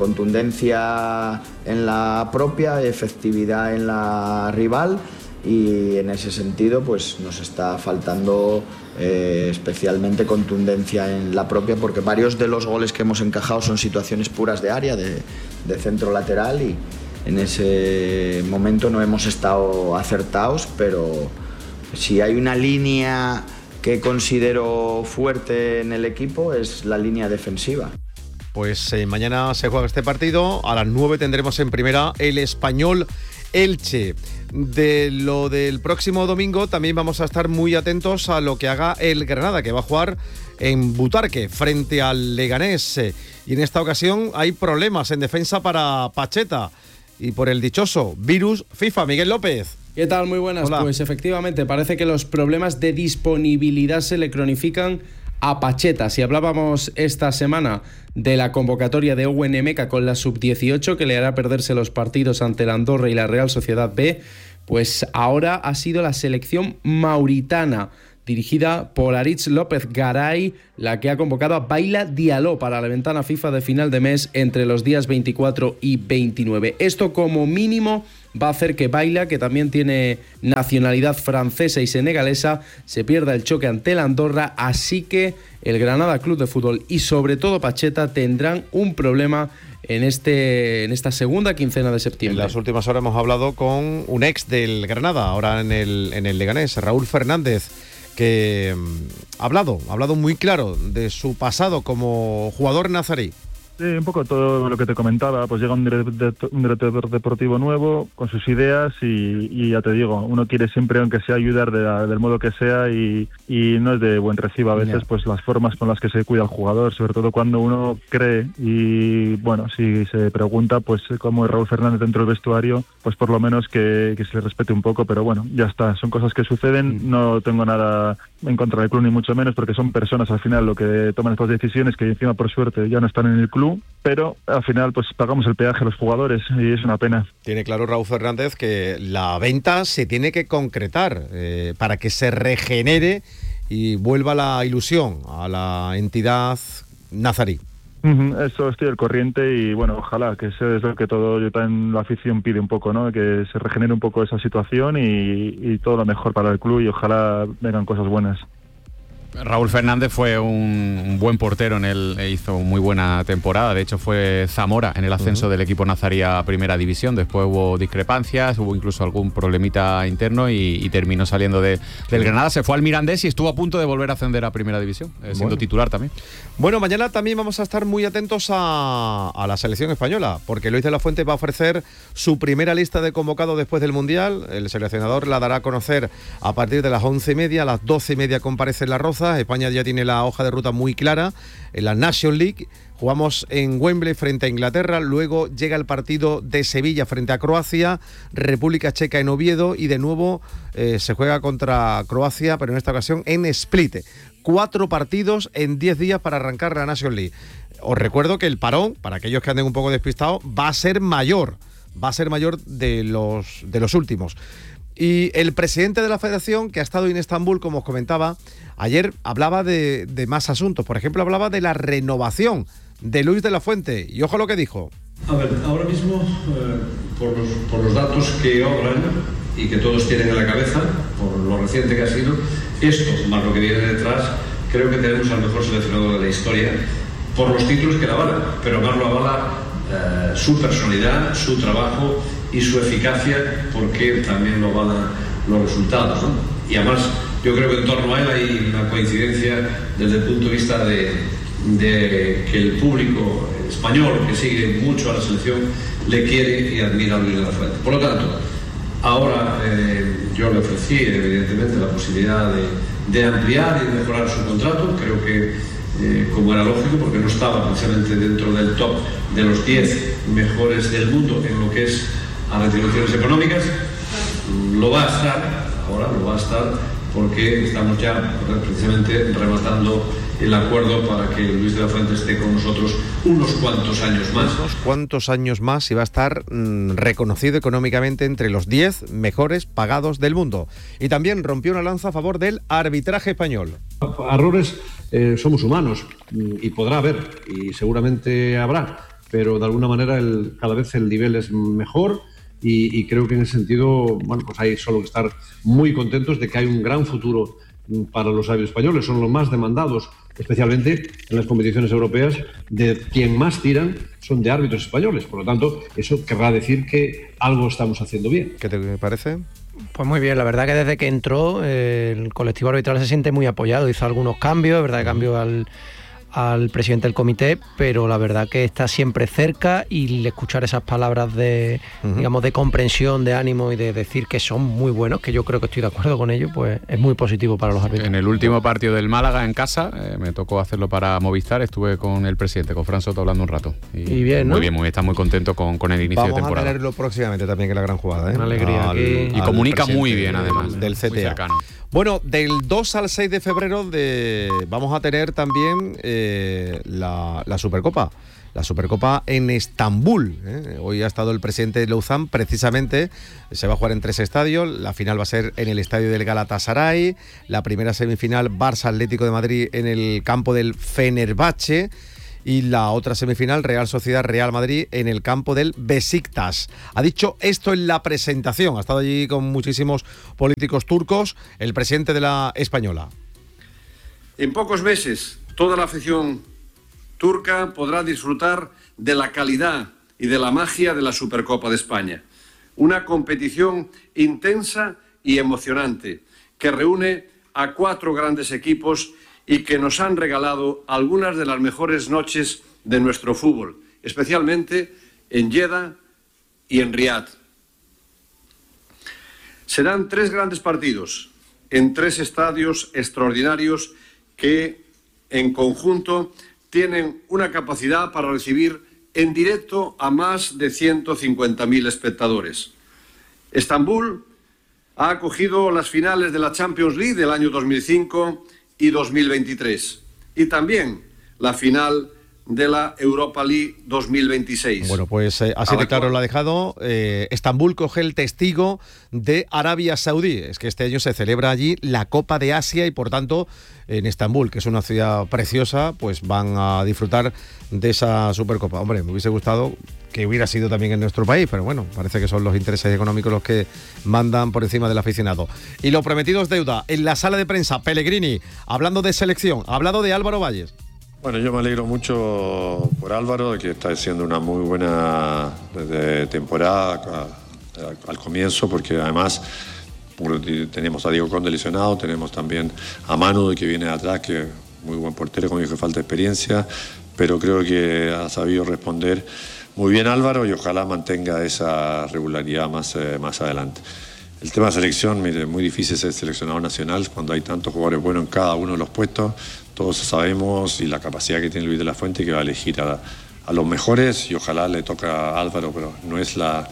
contundencia en la propia, efectividad en la rival, y en ese sentido pues nos está faltando eh, especialmente contundencia en la propia, porque varios de los goles que hemos encajado son situaciones puras de área, de, de centro lateral, y en ese momento no hemos estado acertados, pero si hay una línea que considero fuerte en el equipo es la línea defensiva. Pues eh, mañana se juega este partido, a las nueve tendremos en primera el Español Elche. De lo del próximo domingo también vamos a estar muy atentos a lo que haga el Granada, que va a jugar en Butarque frente al Leganés. Y en esta ocasión hay problemas en defensa para Pacheta y por el dichoso virus FIFA. Miguel López. ¿Qué tal? Muy buenas. Hola. Pues efectivamente parece que los problemas de disponibilidad se le cronifican a Pacheta. Si hablábamos esta semana de la convocatoria de Owen Emeka con la sub dieciocho, que le hará perderse los partidos ante la Andorra y la Real Sociedad B, pues ahora ha sido la selección mauritana, dirigida por Aritz López Garay, la que ha convocado a Baila Diallo para la ventana FIFA de final de mes entre los días veinticuatro y veintinueve. Esto como mínimo va a hacer que Baila, que también tiene nacionalidad francesa y senegalesa, se pierda el choque ante la Andorra, así que el Granada Club de Fútbol y sobre todo Pacheta tendrán un problema en, este, en esta segunda quincena de septiembre. En las últimas horas hemos hablado con un ex del Granada, ahora en el, en el Leganés, Raúl Fernández, que ha hablado, ha hablado muy claro de su pasado como jugador nazarí. Sí, un poco todo lo que te comentaba, pues llega un director, un director deportivo nuevo con sus ideas y, y ya te digo, uno quiere siempre, aunque sea, ayudar de la, del modo que sea y, y no es de buen recibo a veces, yeah. pues las formas con las que se cuida al jugador, sobre todo cuando uno cree y bueno, si se pregunta, pues como Raúl Fernández dentro del vestuario, pues por lo menos que, que se le respete un poco, pero bueno, ya está, son cosas que suceden, no tengo nada en contra del club ni mucho menos, porque son personas al final lo que toman estas decisiones, que encima por suerte ya no están en el club, pero al final pues pagamos el peaje a los jugadores y es una pena. Tiene claro Raúl Fernández que la venta se tiene que concretar eh, para que se regenere y vuelva la ilusión a la entidad nazarí. Uh-huh, eso estoy al corriente y bueno, ojalá que eso es lo que todo yo también la afición pide un poco, ¿no? Que se regenere un poco esa situación y, y todo lo mejor para el club y ojalá vengan cosas buenas. Raúl Fernández fue un, un buen portero, en el, hizo muy buena temporada, de hecho fue Zamora en el ascenso uh-huh. del equipo nazarí a Primera División, después hubo discrepancias, hubo incluso algún problemita interno y, y terminó saliendo de, del Granada, se fue al Mirandés y estuvo a punto de volver a ascender a Primera División, eh, siendo bueno. titular también. Bueno, mañana también vamos a estar muy atentos a, a la selección española, porque Luis de la Fuente va a ofrecer su primera lista de convocados después del Mundial, el seleccionador la dará a conocer a partir de las once y media, a las doce y media comparece en La Roza. España ya tiene la hoja de ruta muy clara en la National League. Jugamos en Wembley frente a Inglaterra, luego llega el partido de Sevilla frente a Croacia, República Checa en Oviedo y de nuevo eh, se juega contra Croacia, pero en esta ocasión en Split. Cuatro partidos en diez días para arrancar la National League. Os recuerdo que el parón, para aquellos que anden un poco despistados, va a ser mayor, va a ser mayor de los, de los últimos. Y el presidente de la federación, que ha estado en Estambul, como os comentaba, ayer hablaba de, de más asuntos. Por ejemplo, hablaba de la renovación de Luis de la Fuente. Y ojo lo que dijo. A ver, ahora mismo, eh, por, los, por los datos que obran y que todos tienen en la cabeza, por lo reciente que ha sido, esto, más lo que viene detrás, creo que tenemos al mejor seleccionador de la historia, por los títulos que la avalan, pero más lo avala eh, su personalidad, su trabajo y su eficacia, porque también lo avalan los resultados, ¿no? Y además yo creo que en torno a él hay una coincidencia desde el punto de vista de, de que el público español, que sigue mucho a la selección, le quiere y admira a Luis de la Fuente. Por lo tanto, ahora eh, yo le ofrecí evidentemente la posibilidad de, de ampliar y de mejorar su contrato. Creo que eh, como era lógico, porque no estaba precisamente dentro del top de los diez mejores del mundo en lo que es a retribuciones económicas, lo va a estar, ahora lo va a estar, porque estamos ya precisamente rematando el acuerdo para que Luis de la Fuente esté con nosotros unos cuantos años más. Unos cuantos años más y va a estar mmm, reconocido económicamente entre los diez mejores pagados del mundo. Y también rompió una lanza a favor del arbitraje español. Errores eh, somos humanos y podrá haber, y seguramente habrá, pero de alguna manera el, cada vez el nivel es mejor. Y, y creo que en ese sentido, bueno, pues hay solo que estar muy contentos de que hay un gran futuro para los árbitros españoles. Son los más demandados, especialmente en las competiciones europeas, de quien más tiran son de árbitros españoles. Por lo tanto, eso querrá decir que algo estamos haciendo bien. ¿Qué te parece? Pues muy bien, la verdad que desde que entró eh, el colectivo arbitral se siente muy apoyado, hizo algunos cambios, verdad que cambió al, al presidente del comité, pero la verdad que está siempre cerca y escuchar esas palabras de, uh-huh. digamos, de comprensión, de ánimo y de decir que son muy buenos, que yo creo que estoy de acuerdo con ellos, pues es muy positivo para los árbitros. En el último partido del Málaga en casa, eh, me tocó hacerlo para Movistar, estuve con el presidente, con Fran Soto, hablando un rato. Y, y bien, ¿no? Muy bien, muy, está muy contento con, con el inicio Vamos de temporada. Vamos a tenerlo próximamente también, que la gran jugada, ¿eh? Una alegría. Al, aquí. Y comunica muy bien, además. Del C T A. Bueno, del dos al seis de febrero de, vamos a tener también eh, la, la Supercopa. La Supercopa en Estambul. ¿eh? Hoy ha estado el presidente de Lausanne, precisamente. Se va a jugar en tres estadios. La final va a ser en el estadio del Galatasaray. La primera semifinal, Barça Atlético de Madrid, en el campo del Fenerbahce. Y la otra semifinal, Real Sociedad Real Madrid, en el campo del Besiktas. Ha dicho esto en la presentación. Ha estado allí con muchísimos políticos turcos, el presidente de la Española. En pocos meses, toda la afición turca podrá disfrutar de la calidad y de la magia de la Supercopa de España. Una competición intensa y emocionante que reúne a cuatro grandes equipos y que nos han regalado algunas de las mejores noches de nuestro fútbol, especialmente en Jeddah y en Riad. Serán tres grandes partidos en tres estadios extraordinarios que, en conjunto, tienen una capacidad para recibir en directo a más de ciento cincuenta mil espectadores. Estambul ha acogido las finales de la Champions League del año dos mil cinco y dos mil veintitrés, y también la final de la Europa League dos mil veintiséis. Bueno, pues eh, así de claro lo ha dejado. Eh, Estambul coge el testigo de Arabia Saudí. Es que este año se celebra allí la Copa de Asia y, por tanto, en Estambul, que es una ciudad preciosa, pues van a disfrutar de esa Supercopa. Hombre, me hubiese gustado que hubiera sido también en nuestro país, pero bueno, parece que son los intereses económicos los que mandan por encima del aficionado. Y lo prometido es deuda. En la sala de prensa, Pellegrini, hablando de selección, ha hablado de Álvaro Valles. Bueno, yo me alegro mucho por Álvaro, que está haciendo una muy buena de temporada al comienzo, porque además tenemos a Diego Conde lesionado, tenemos también a Manu, que viene de atrás, que es muy buen portero, como dijo, falta experiencia, pero creo que ha sabido responder muy bien Álvaro y ojalá mantenga esa regularidad más, eh, más adelante. El tema de selección, mire, es muy difícil ser seleccionado nacional cuando hay tantos jugadores buenos en cada uno de los puestos. Todos sabemos y la capacidad que tiene Luis de la Fuente, que va a elegir a, a los mejores, y ojalá le toca a Álvaro, pero no es la,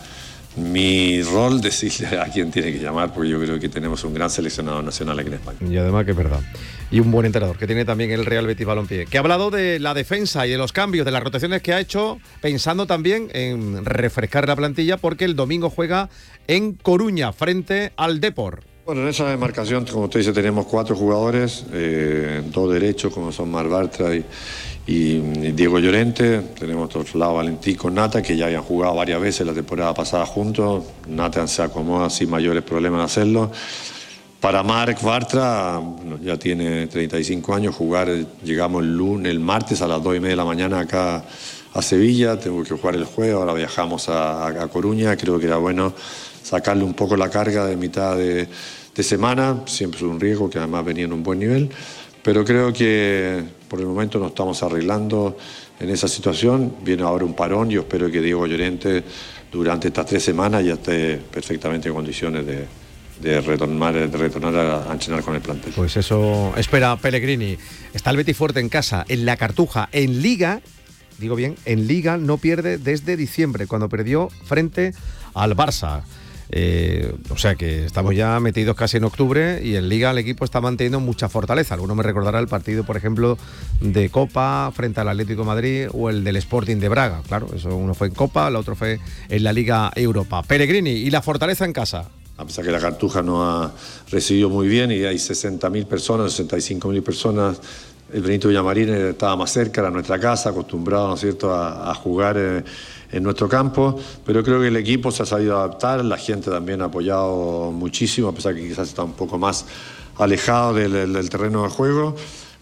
mi rol decirle a quién tiene que llamar, porque yo creo que tenemos un gran seleccionado nacional aquí en España. Y además que es verdad. Y un buen entrenador, que tiene también el Real Betis Balompié, que ha hablado de la defensa y de los cambios, de las rotaciones que ha hecho, pensando también en refrescar la plantilla, porque el domingo juega en Coruña, frente al Depor. Bueno, en esa demarcación, como usted dice, tenemos cuatro jugadores, eh, dos derechos, como son Mar Bartra y, y Diego Llorente. Tenemos por otro lado Valentín con Nata, que ya habían jugado varias veces la temporada pasada juntos. Nata se acomoda sin mayores problemas de hacerlo. Para Marc Bartra, bueno, ya tiene treinta y cinco años, jugar, llegamos el lunes, el martes a las dos y media de la mañana acá a Sevilla, tengo que jugar el jueves, ahora viajamos a, a Coruña, creo que era bueno sacarle un poco la carga de mitad de, de semana, siempre es un riesgo, que además venía en un buen nivel, pero creo que por el momento nos estamos arreglando en esa situación. Viene ahora un parón, yo espero que Diego Llorente durante estas tres semanas ya esté perfectamente en condiciones de, de retornar, de retornar a, a entrenar con el plantel. Pues eso espera Pellegrini. Está el Betis fuerte en casa, en la Cartuja, en Liga. Digo bien, en Liga no pierde desde diciembre, cuando perdió frente al Barça. Eh, o sea que estamos ya metidos casi en octubre y en Liga el equipo está manteniendo mucha fortaleza. Alguno me recordará el partido, por ejemplo, de Copa frente al Atlético de Madrid o el del Sporting de Braga. Claro, eso uno fue en Copa, el otro fue en la Liga Europa. Pellegrini y la fortaleza en casa. A pesar que la Cartuja nos ha recibido muy bien y hay sesenta mil personas, sesenta y cinco mil personas. El Benito Villamarín estaba más cerca, era nuestra casa, acostumbrado, ¿no es cierto?, a, a jugar eh, en nuestro campo, pero creo que el equipo se ha sabido adaptar, la gente también ha apoyado muchísimo, a pesar que quizás está un poco más alejado del, del terreno de juego.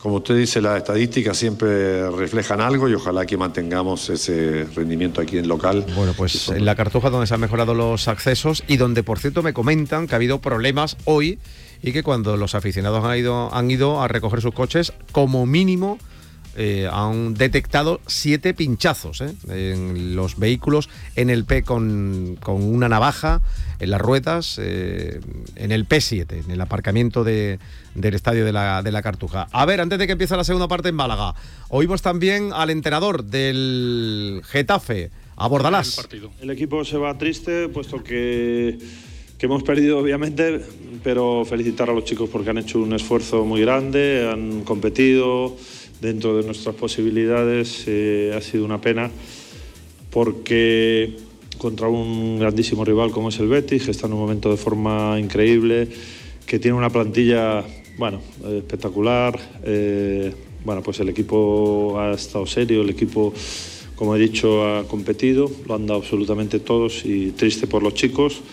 como usted dice, las estadísticas siempre reflejan algo y ojalá que mantengamos ese rendimiento aquí en local. Bueno, pues en la Cartuja, donde se han mejorado los accesos y donde, por cierto, me comentan que ha habido problemas hoy y que cuando los aficionados han ido, han ido a recoger sus coches, como mínimo eh, han detectado siete pinchazos ¿eh? en los vehículos, en el P con, con una navaja, en las ruedas, eh, en el P siete, en el aparcamiento de, del estadio de la, de la Cartuja. A ver, antes de que empiece la segunda parte en Málaga, oímos también al entrenador del Getafe, a Bordalás. El equipo se va triste, puesto que, que hemos perdido, obviamente, pero felicitar a los chicos porque han hecho un esfuerzo muy grande, han competido dentro de nuestras posibilidades. Eh, ha sido una pena porque contra un grandísimo rival como es el Betis, que está en un momento de forma increíble, que tiene una plantilla, bueno, espectacular. Eh, bueno, pues el equipo ha estado serio, el equipo, como he dicho, ha competido, lo han dado absolutamente todos y triste por los chicos.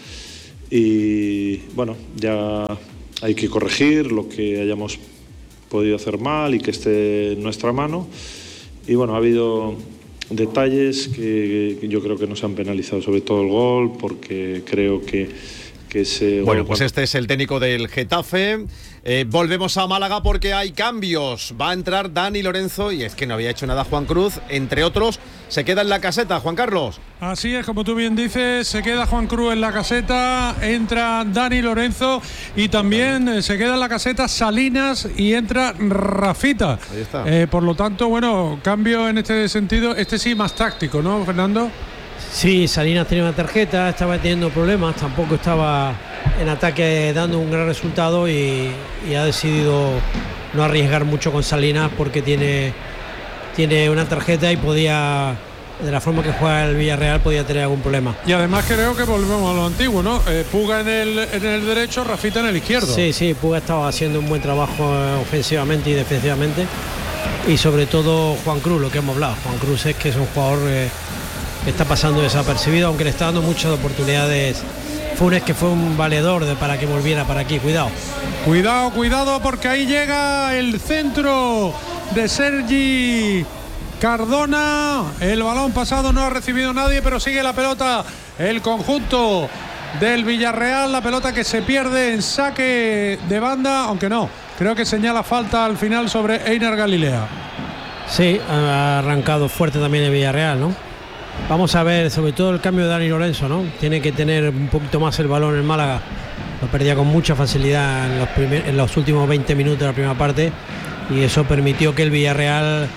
Y bueno, ya hay que corregir lo que hayamos podido hacer mal y que esté en nuestra mano. Y bueno, ha habido detalles que, que yo creo que nos han penalizado, sobre todo el gol, porque creo que, que ese Bueno, gol, pues este es el técnico del Getafe. Eh, volvemos a Málaga porque hay cambios. Va a entrar Dani Lorenzo y es que no había hecho nada Juan Cruz, entre otros. Se queda en la caseta, Juan Carlos. Así es, como tú bien dices, se queda Juan Cruz en la caseta, entra Dani Lorenzo y también eh, se queda en la caseta Salinas y entra Rafita. Ahí está. Eh, por lo tanto, bueno, cambio en este sentido, este sí más táctico, ¿no, Fernando? Sí, Salinas tenía una tarjeta, estaba teniendo problemas, tampoco estaba en ataque dando un gran resultado y, y ha decidido no arriesgar mucho con Salinas porque tiene, tiene una tarjeta y podía, de la forma que juega el Villarreal, podía tener algún problema. Y además creo que volvemos a lo antiguo, ¿no? Eh, Puga en el, en el derecho, Rafita en el izquierdo. Sí, sí, Puga estaba haciendo un buen trabajo eh, ofensivamente y defensivamente, y sobre todo Juan Cruz, lo que hemos hablado. Juan Cruz es que es un jugador eh, que está pasando desapercibido, aunque le está dando muchas oportunidades. Funes, que fue un valedor de, para que volviera para aquí. Cuidado. Cuidado, cuidado, porque ahí llega el centro de Sergi Cardona. El balón pasado no ha recibido nadie, pero sigue la pelota el conjunto del Villarreal. La pelota que se pierde en saque de banda, aunque no, creo que señala falta al final sobre Einar Galilea. Sí, ha arrancado fuerte también el Villarreal, ¿no? Vamos a ver, sobre todo el cambio de Dani Lorenzo, ¿no? Tiene que tener un poquito más el balón en Málaga. Lo perdía con mucha facilidad en los, primer, en los últimos veinte minutos de la primera parte y eso permitió que el Villarreal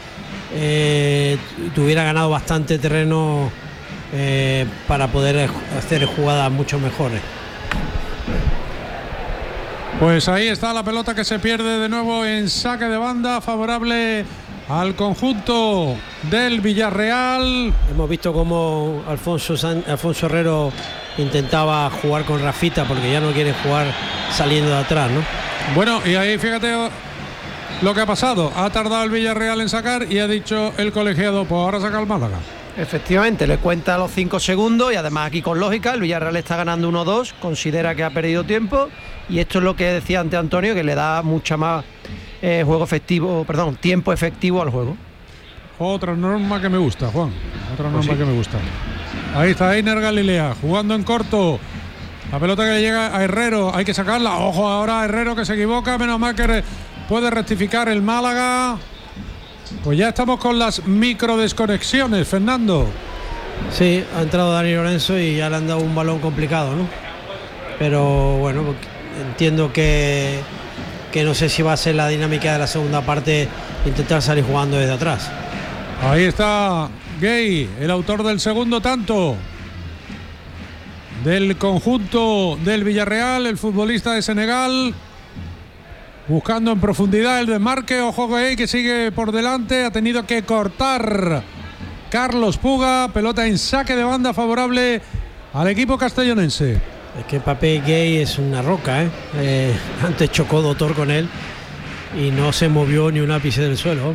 eh, tuviera ganado bastante terreno eh, para poder hacer jugadas mucho mejores. Pues ahí está la pelota que se pierde de nuevo en saque de banda, favorable al conjunto del Villarreal. Hemos visto cómo Alfonso, San, Alfonso Herrero intentaba jugar con Rafita porque ya no quiere jugar saliendo de atrás, ¿no? Bueno, y ahí fíjate lo que ha pasado. Ha tardado el Villarreal en sacar y ha dicho el colegiado, pues ahora saca el Málaga. Efectivamente, le cuenta los cinco segundos y además aquí con lógica, el Villarreal está ganando uno dos, considera que ha perdido tiempo y esto es lo que decía ante Antonio, que le da mucha más eh, juego efectivo, perdón, tiempo efectivo al juego. Otra norma que me gusta, Juan, otra norma pues sí. que me gusta. Ahí está Einar Galilea jugando en corto. La pelota que le llega a Herrero, hay que sacarla. Ojo ahora Herrero que se equivoca, menos mal que puede rectificar el Málaga. Pues ya estamos con las micro desconexiones, Fernando. Sí, ha entrado Dani Lorenzo y ya le han dado un balón complicado, ¿no? Pero bueno, entiendo que, que no sé si va a ser la dinámica de la segunda parte, intentar salir jugando desde atrás. Ahí está Gay, el autor del segundo tanto del conjunto del Villarreal, el futbolista de Senegal. Buscando en profundidad el desmarque, ojo Gay que sigue por delante, ha tenido que cortar Carlos Puga, pelota en saque de banda favorable al equipo castellonense. Es que Papé Gay es una roca, ¿eh? Eh, antes chocó Doctor con él y no se movió ni un ápice del suelo.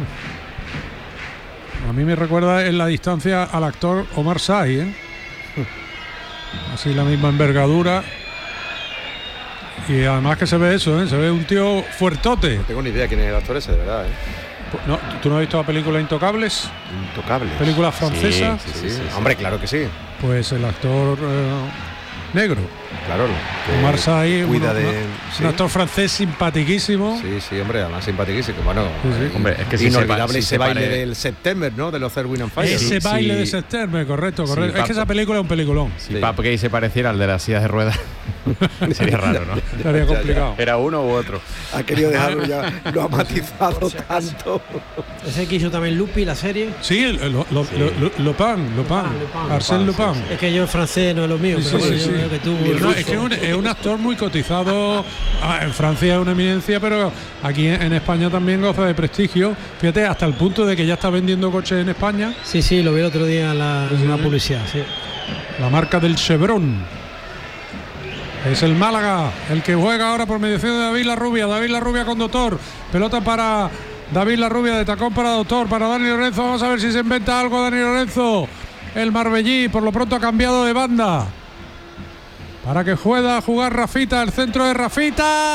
A mí me recuerda en la distancia al actor Omar Sy, ¿eh? Así la misma envergadura. Y además que se ve eso, ¿eh? Se ve un tío fuertote. No tengo ni idea quién es el actor ese, de verdad, ¿eh? No, ¿tú no has visto la película Intocables? Intocables. Película francesa. Sí, sí, sí, sí, sí. Hombre, claro que sí. Pues el actor eh, negro. Claro. Omar Sy, cuida uno, de. un, sí. un actor francés simpaticísimo. Sí, sí, hombre, además simpaticísimo. Bueno, sí, sí. Eh, hombre, es que si inolvidable se, ese si baile pare... del September, ¿no? De los Erwin and Fire. Ese sí, baile sí. de September, correcto, correcto. Sí, es que esa película es un peliculón. Si sí. Pap Gay se pareciera al de las sillas de ruedas, sería raro, ¿no? Sería complicado. Era uno u otro. Ha querido dejarlo ya, lo ha matizado tanto. Ese que hizo también Lupi, la serie. Sí, el, lo, lo, Sí. lo, lo, Lupin, Lupin, Lupin, Arsène Lupin, Lupin. sí, Es que yo el francés no es lo mío, Sí, pero sí, bueno, sí, yo sí. creo que tú. No, es que es un, es un actor muy cotizado. Ah, en Francia es una eminencia, pero aquí en, en España también goza de prestigio. Fíjate, hasta el punto de que ya está vendiendo coches en España. Sí, sí, lo vi el otro día en la, en la publicidad, sí. La marca del Chevron. Es el Málaga el que juega ahora por mediación de David Larrubia. David Larrubia con Doctor. Pelota para David Larrubia, de tacón para Doctor, para Dani Lorenzo. Vamos a ver si se inventa algo Dani Lorenzo. El Marbellí por lo pronto ha cambiado de banda. Para que juega a jugar Rafita, el centro de Rafita.